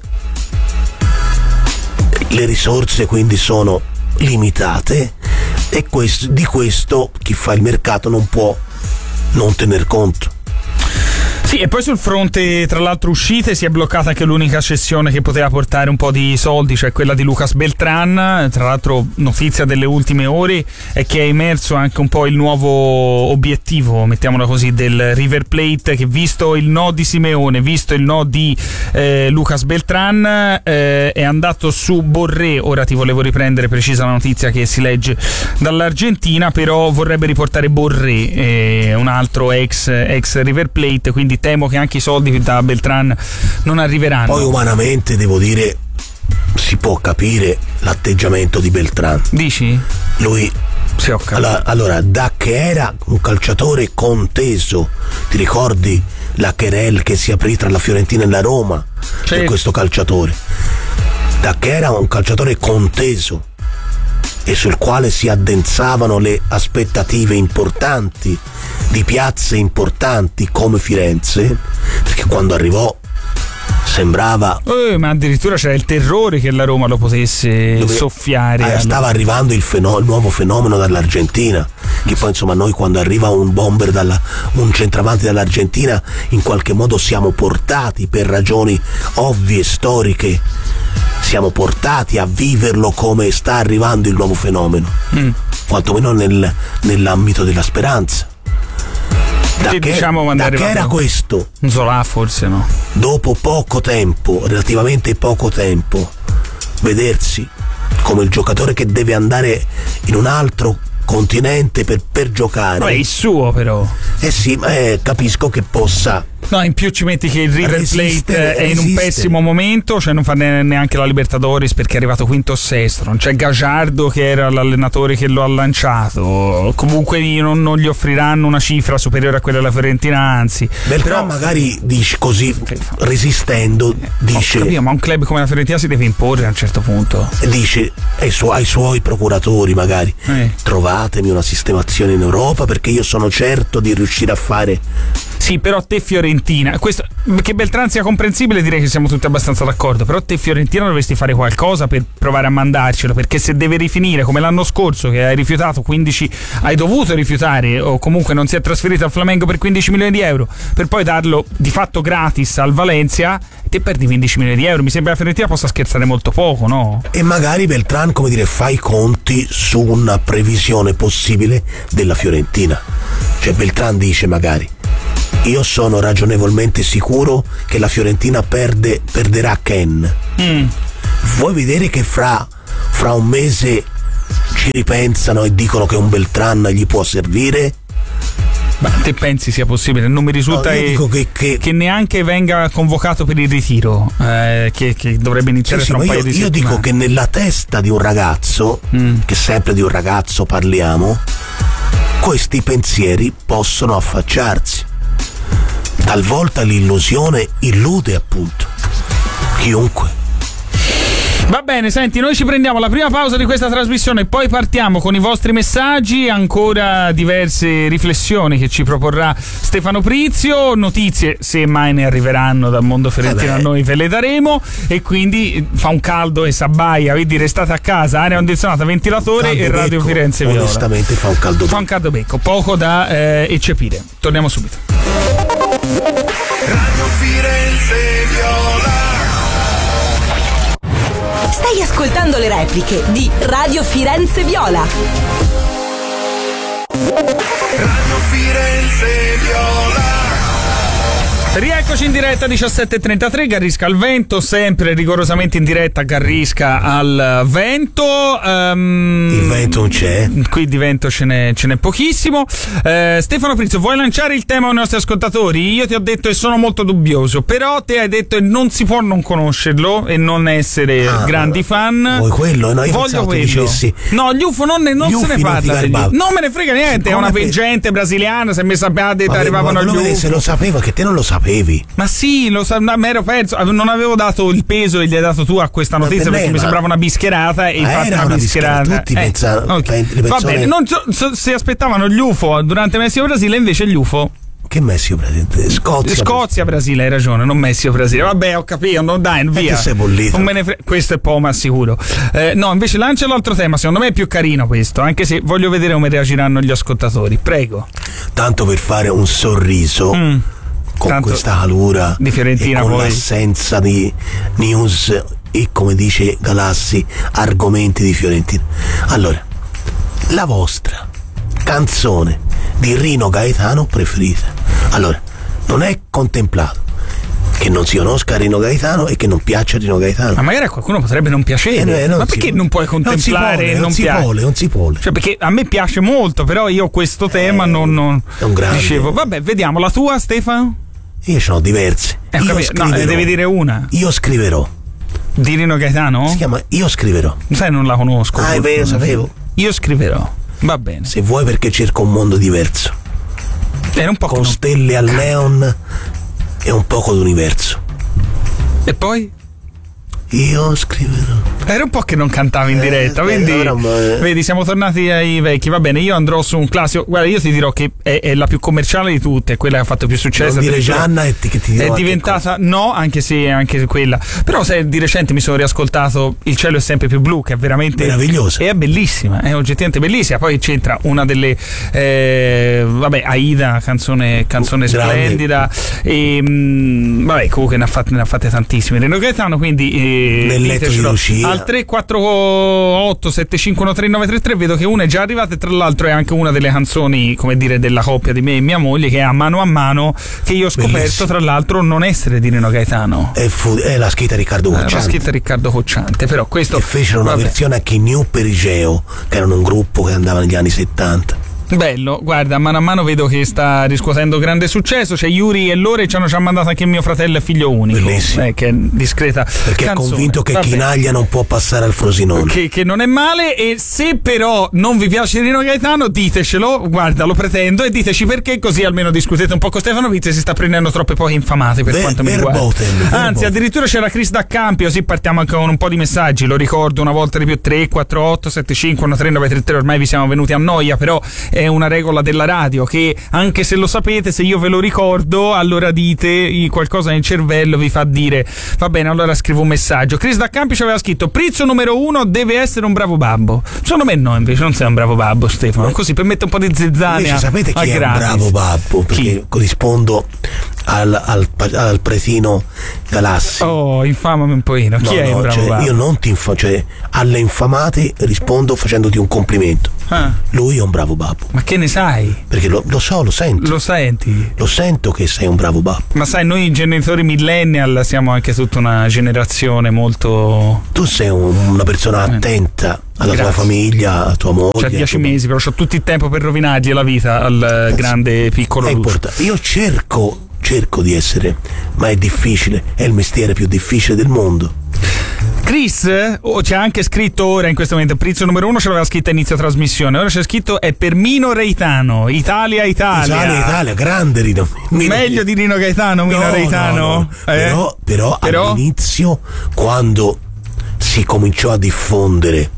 Speaker 7: le risorse quindi sono limitate, e di questo chi fa il mercato non può non tener conto.
Speaker 6: Sì, e poi sul fronte, tra l'altro, uscite, si è bloccata anche l'unica cessione che poteva portare un po' di soldi, cioè quella di Lucas Beltran. Tra l'altro, notizia delle ultime ore è che è emerso anche un po' il nuovo obiettivo, mettiamola così, del River Plate, che visto il no di Simeone, visto il no di Lucas Beltran, è andato su Borré. Ora ti volevo riprendere precisa la notizia che si legge dall'Argentina, però vorrebbe riportare Borré, un altro ex River Plate, quindi temo che anche i soldi da Beltran non arriveranno.
Speaker 7: Poi umanamente devo dire, si può capire l'atteggiamento di Beltran.
Speaker 6: Dici?
Speaker 7: Lui allora, da che era un calciatore conteso, ti ricordi la querelle che si aprì tra la Fiorentina e la Roma per questo calciatore? Da che era un calciatore conteso e sul quale si addensavano le aspettative importanti di piazze importanti come Firenze, perché quando arrivò sembrava
Speaker 6: ma addirittura c'era il terrore che la Roma lo potesse soffiare.
Speaker 7: Stava arrivando il nuovo fenomeno dall'Argentina, che poi insomma noi quando arriva un bomber un centravanti dall'Argentina in qualche modo siamo portati, per ragioni ovvie storiche, siamo portati a viverlo come sta arrivando il nuovo fenomeno, quantomeno nell'ambito della speranza. Da che era questo?
Speaker 6: Zola forse no.
Speaker 7: Dopo poco tempo, relativamente poco tempo, vedersi come il giocatore che deve andare in un altro continente per giocare.
Speaker 6: Ma è il suo, però.
Speaker 7: Sì, ma capisco che possa
Speaker 6: No, in più ci metti che il River Plate è in un pessimo momento, cioè non fa neanche la Libertadores perché è arrivato quinto o sesto, non c'è Gajardo che era l'allenatore che lo ha lanciato, comunque non gli offriranno una cifra superiore a quella della Fiorentina, anzi.
Speaker 7: Però magari dice così, resistendo, dice...
Speaker 6: Capito, ma un club come la Fiorentina si deve imporre a un certo punto.
Speaker 7: Dice ai suoi procuratori magari, trovatemi una sistemazione in Europa perché io sono certo di riuscire a fare...
Speaker 6: Sì, però te Fiorentina, questo, che Beltrán sia comprensibile, direi che siamo tutti abbastanza d'accordo, però te Fiorentina dovresti fare qualcosa per provare a mandarcelo, perché se deve rifinire come l'anno scorso che hai rifiutato 15, hai dovuto rifiutare o comunque non si è trasferito al Flamengo per 15 milioni di euro per poi darlo di fatto gratis al Valencia, te perdi 15 milioni di euro, mi sembra che la Fiorentina possa scherzare molto poco, no?
Speaker 7: E magari Beltrán, come dire, fa i conti su una previsione possibile della Fiorentina, cioè Beltrán dice magari: io sono ragionevolmente sicuro che la Fiorentina perderà Ken. Vuoi vedere che fra un mese ci ripensano e dicono che un Beltrán gli può servire?
Speaker 6: Ma te pensi sia possibile? Non mi risulta che neanche venga convocato per il ritiro, che dovrebbe iniziare tra un paio di settimane.
Speaker 7: Io dico che nella testa di un ragazzo, che sempre di un ragazzo parliamo, questi pensieri possono affacciarsi. Talvolta l'illusione illude appunto chiunque.
Speaker 6: Va bene, senti, noi ci prendiamo la prima pausa di questa trasmissione e poi partiamo con i vostri messaggi, ancora diverse riflessioni che ci proporrà Stefano Prizio, notizie se mai ne arriveranno dal mondo fiorentino a noi ve le daremo, e quindi fa un caldo e s'abbaia, quindi restate a casa, aria condizionata, ventilatore e Radio Firenze Viola.
Speaker 7: Onestamente fa un caldo
Speaker 6: becco, poco da eccepire. Torniamo subito.
Speaker 4: Radio Firenze Viola.
Speaker 5: Stai ascoltando le repliche di Radio Firenze Viola.
Speaker 4: Radio Firenze Viola.
Speaker 6: Rieccoci in diretta 17:33, Garrisca al Vento, sempre rigorosamente in diretta Garrisca al Vento.
Speaker 7: Il vento non c'è.
Speaker 6: Qui di vento ce n'è pochissimo. Stefano Prizio, vuoi lanciare il tema ai nostri ascoltatori? Io ti ho detto che sono molto dubbioso, però te hai detto che non si può non conoscerlo e non essere grandi fan.
Speaker 7: Vuoi quello? No, io
Speaker 6: voglio quello.
Speaker 7: Dicessi,
Speaker 6: no, gli UFO non se ne parla. Non me ne frega niente, è una veggente brasiliana, se mi sapete arrivavano gli UFO.
Speaker 7: Se lo sapeva, che te non lo sapevi.
Speaker 6: Ma sì, ma ero perso, non avevo dato il peso che gli hai dato tu a questa notizia perché mi sembrava una bischerata e infatti
Speaker 7: era una bischerata. Tutti pensano,
Speaker 6: okay. Le persone... Va bene, non so se aspettavano gli UFO durante Messico Brasile, invece gli UFO.
Speaker 7: Che Messico Brasile?
Speaker 6: Scozia Brasile, hai ragione, non Messico Brasile. Vabbè, ho capito, non dai, via.
Speaker 7: Che sei bollito.
Speaker 6: Non me ne questo è poco, ma sicuro. No, invece lancia l'altro tema, secondo me è più carino questo, anche se voglio vedere come reagiranno gli ascoltatori. Prego.
Speaker 7: Tanto per fare un sorriso. Con tanto questa calura
Speaker 6: di Fiorentina,
Speaker 7: e con
Speaker 6: poi
Speaker 7: l'assenza di news e, come dice Galassi, argomenti di Fiorentina. Allora, la vostra canzone di Rino Gaetano preferita. Allora, non è contemplato che non si conosca Rino Gaetano e che non piaccia Rino Gaetano.
Speaker 6: Ma magari a qualcuno potrebbe non piacere. Ma perché non puoi contemplare?
Speaker 7: Non si vuole.
Speaker 6: Cioè, perché a me piace molto, però io questo tema non
Speaker 7: è un grande.
Speaker 6: Dicevo, vabbè, vediamo la tua, Stefano.
Speaker 7: Io ce n'ho diverse.
Speaker 6: No, ne devi dire una.
Speaker 7: Io scriverò.
Speaker 6: Di Rino Gaetano?
Speaker 7: Si chiama Io scriverò.
Speaker 6: Sai, non la conosco.
Speaker 7: È vero, sapevo.
Speaker 6: Io scriverò. Va bene.
Speaker 7: Se vuoi, perché cerco un mondo diverso.
Speaker 6: Era un po'
Speaker 7: con stelle al neon e un poco d'universo.
Speaker 6: E poi?
Speaker 7: Io scriverò.
Speaker 6: Era un po' che non cantavi in diretta, quindi vedi, siamo tornati ai vecchi. Va bene, io andrò su un classico. Guarda, io ti dirò che è la più commerciale di tutte, è quella che ha fatto più successo.
Speaker 7: Non dire Gianna che ti dirò,
Speaker 6: è diventata, no, anche se anche quella. Però se di recente mi sono riascoltato Il cielo è sempre più blu, che è veramente
Speaker 7: meravigliosa.
Speaker 6: E è bellissima, è oggettivamente bellissima. Poi c'entra una delle Aida, canzone splendida. E vabbè, comunque ne ha fatte tantissime. Rino Gaetano, quindi
Speaker 7: nel letto di Lucia
Speaker 6: al 348 751 3933 vedo che una è già arrivata e tra l'altro è anche una delle canzoni, come dire, della coppia di me e mia moglie, che è A mano, che io ho scoperto bellissimo. Tra l'altro non essere di Rino Gaetano, è la scritta Riccardo Cocciante, però questo,
Speaker 7: e fecero una versione anche New Perigeo, che erano un gruppo che andava negli anni 70.
Speaker 6: Bello, guarda, mano a mano vedo che sta riscuotendo grande successo. C'è Yuri e Lore, ci hanno mandato anche mio fratello e figlio unico.
Speaker 7: Bellissimo.
Speaker 6: Che è discreta
Speaker 7: perché
Speaker 6: canzone.
Speaker 7: è convinto che
Speaker 6: Vabbè.
Speaker 7: Chinaglia non può passare al Frosinone.
Speaker 6: Che non è male, e se però non vi piace Rino Gaetano ditecelo, guarda, lo pretendo, e diteci perché, così almeno discutete un po' con Stefano Pizzi, si sta prendendo troppe poche infamate per quanto mi riguarda. Anzi, addirittura c'era Chris D'Accampi, così partiamo anche con un po' di messaggi, lo ricordo una volta di più: 348 75 1393. Ormai vi siamo venuti a noia, però è una regola della radio che, anche se lo sapete, se io ve lo ricordo, allora dite, qualcosa nel cervello vi fa dire va bene, allora scrivo un messaggio. Chris D'Accampi ci aveva scritto: Prizzo numero 1 deve essere un bravo babbo. Secondo me no, invece non sei un bravo babbo, Stefano, così per mettere un po' di zizzania.
Speaker 7: Invece sapete chi è
Speaker 6: gratis.
Speaker 7: un bravo babbo? Perché rispondo al pretino Galassi.
Speaker 6: Oh, infamami un pochino. Chi è un bravo babbo?
Speaker 7: Io non ti alle infamate rispondo facendoti un complimento. Lui è un bravo babbo.
Speaker 6: Ma che ne sai?
Speaker 7: Perché lo so, lo sento.
Speaker 6: Lo senti?
Speaker 7: Lo sento che sei un bravo babbo.
Speaker 6: Ma sai, noi genitori millennial siamo anche tutta una generazione molto...
Speaker 7: Tu sei una persona attenta alla tua famiglia, a tua moglie.
Speaker 6: C'ha 10 mesi, però c'ho tutto il tempo per rovinargli la vita al grande piccolo Lucio.
Speaker 7: Io cerco di essere, ma è difficile, è il mestiere più difficile del mondo.
Speaker 6: Chris c'è anche scritto ora in questo momento, Prizzo numero 1 ce l'aveva scritta a inizio trasmissione, ora c'è scritto è per Mino Reitano, Italia,
Speaker 7: grande Rino.
Speaker 6: Meglio di Rino Gaetano, Mino Reitano?
Speaker 7: No. Però all'inizio, quando si cominciò a diffondere,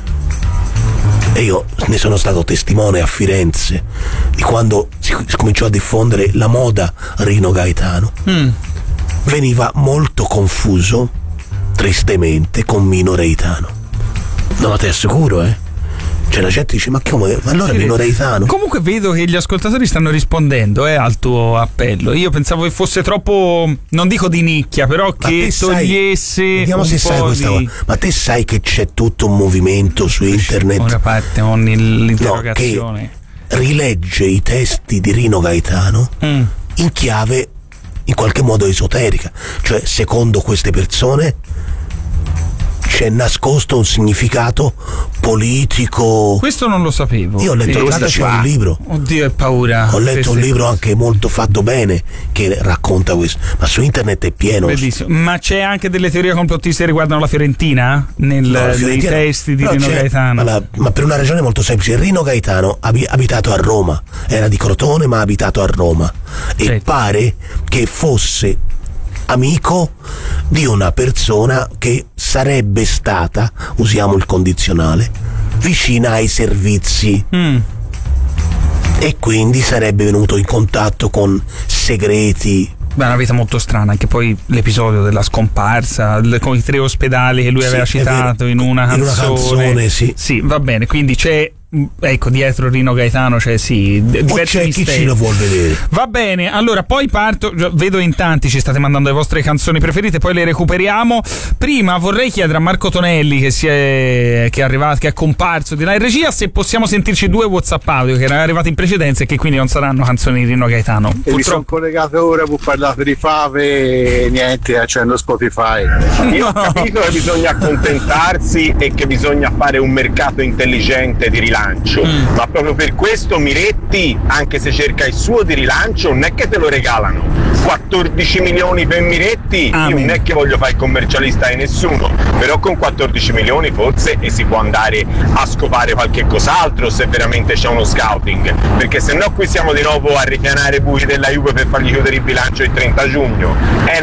Speaker 7: e io ne sono stato testimone a Firenze, di quando si cominciò a diffondere la moda Rino Gaetano, veniva molto confuso, tristemente, con Mino Reitano. No, ma te assicuro, Cioè la gente dice: ma come? Ma allora Mino Reitano?
Speaker 6: Comunque vedo che gli ascoltatori stanno rispondendo al tuo appello. Io pensavo che fosse troppo, non dico di nicchia, però che togliesse
Speaker 7: vediamo
Speaker 6: un
Speaker 7: se sai
Speaker 6: po'
Speaker 7: questa
Speaker 6: di...
Speaker 7: Ma te sai che c'è tutto un movimento su internet,
Speaker 6: ora parte l'interrogazione,
Speaker 7: che rilegge i testi di Rino Gaetano in chiave in qualche modo esoterica, cioè secondo queste persone c'è nascosto un significato politico.
Speaker 6: Questo non lo sapevo.
Speaker 7: Io ho letto un libro.
Speaker 6: Oddio, è paura.
Speaker 7: Ho letto un libro anche molto fatto bene che racconta questo, ma su internet è pieno.
Speaker 6: Bellissimo. Ma c'è anche delle teorie complottiste che riguardano la Fiorentina nei testi di Rino Gaetano?
Speaker 7: Ma per una ragione molto semplice: Rino Gaetano abitato a Roma, era di Crotone ma abitato a Roma, e pare che fosse amico di una persona che sarebbe stata, usiamo il condizionale, vicina ai servizi e quindi sarebbe venuto in contatto con segreti.
Speaker 6: Beh, è una vita molto strana, anche poi l'episodio della scomparsa con i 3 ospedali che lui aveva citato in una canzone. Sì, va bene, quindi c'è, ecco, dietro Rino Gaetano c'è diversi
Speaker 7: chi ci lo vuol vedere.
Speaker 6: Va bene, allora poi parto, vedo in tanti ci state mandando le vostre canzoni preferite, poi le recuperiamo. Prima vorrei chiedere a Marco Tonelli che è arrivato, che è comparso di là in regia, se possiamo sentirci 2 WhatsApp audio che erano arrivati in precedenza e che quindi non saranno canzoni di Rino Gaetano.
Speaker 8: E mi sono collegato ora per parlare di fave e niente, accendo Spotify.
Speaker 9: Io ho capito che bisogna accontentarsi e che bisogna fare un mercato intelligente di rilancio, ma proprio per questo Miretti, anche se cerca il suo di rilancio, non è che te lo regalano. 14 milioni per Miretti, io non è che voglio fare il commercialista di nessuno, però con 14 milioni forse si può andare a scopare qualche cos'altro se veramente c'è uno scouting, perché se no qui siamo di nuovo a ripianare buchi della Juve per fargli chiudere il bilancio il 30 giugno.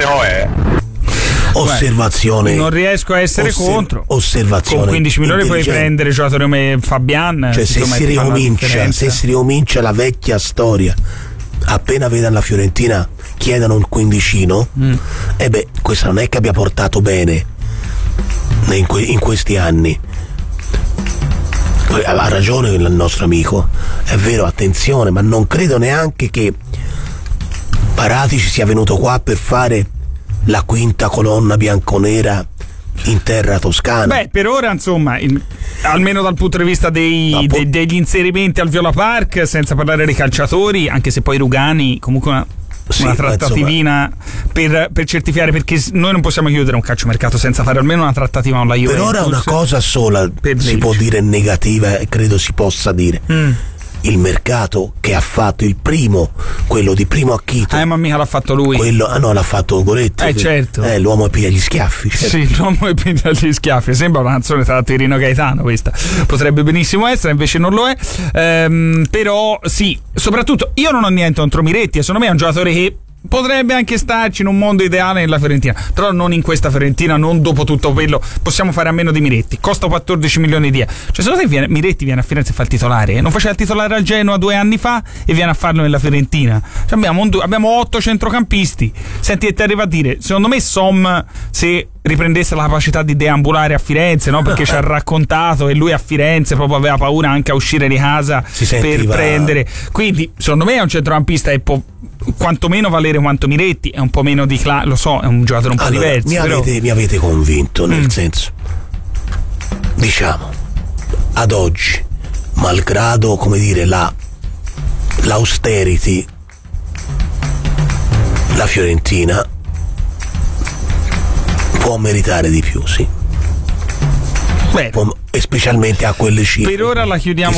Speaker 7: Osservazione.
Speaker 6: Non riesco a essere contro.
Speaker 7: Osservazione.
Speaker 6: Con 15 milioni puoi prendere giocatori come Fabian.
Speaker 7: Cioè, se si ricomincia la vecchia storia, appena vedano la Fiorentina chiedono il quindicino, questo non è che abbia portato bene in questi anni. Ha ragione il nostro amico, è vero, attenzione, ma non credo neanche che Paratici sia venuto qua per fare la quinta colonna bianconera in terra toscana.
Speaker 6: Beh, per ora insomma, almeno dal punto di vista degli inserimenti al Viola Park, senza parlare dei calciatori, anche se poi Rugani comunque una trattativina per certificare, perché noi non possiamo chiudere un calciomercato senza fare almeno una trattativa con la Juventus.
Speaker 7: Per ora una cosa sola si può dire negativa, e credo si possa dire. il mercato che ha fatto il primo, quello di primo acchito.
Speaker 6: Ma mica l'ha fatto lui.
Speaker 7: Quello, no, l'ha fatto Goretti.
Speaker 6: Certo.
Speaker 7: L'uomo piglia gli schiaffi. Certo.
Speaker 6: Sì, l'uomo e piglia gli schiaffi. Sembra una canzone tra Rino Gaetano questa. Potrebbe benissimo essere, invece non lo è. Però sì, soprattutto io non ho niente contro Miretti, e secondo me è un giocatore che potrebbe anche starci in un mondo ideale nella Fiorentina, però non in questa Fiorentina, non dopo tutto quello. Possiamo fare a meno di Miretti, costa 14 milioni di euro. Cioè, secondo te Miretti viene a Firenze e fa il titolare? Non faceva il titolare al Genoa 2 anni fa e viene a farlo nella Fiorentina? Cioè, abbiamo 8 centrocampisti. Senti, e ti arriva a dire, secondo me Som, se riprendesse la capacità di deambulare a Firenze, no? Perché ci ha raccontato e lui a Firenze proprio aveva paura anche a uscire di casa per prendere. Quindi secondo me è un centrocampista e può quantomeno valere quanto Miretti, è un po' meno di lo so, è un giocatore un po' diverso.
Speaker 7: Mi avete convinto, nel senso, diciamo, ad oggi, malgrado, come dire, l'austerity, la Fiorentina può meritare di più, sì.
Speaker 6: Beh,
Speaker 7: e specialmente a quelle cifre.
Speaker 6: Per ora la chiudiamo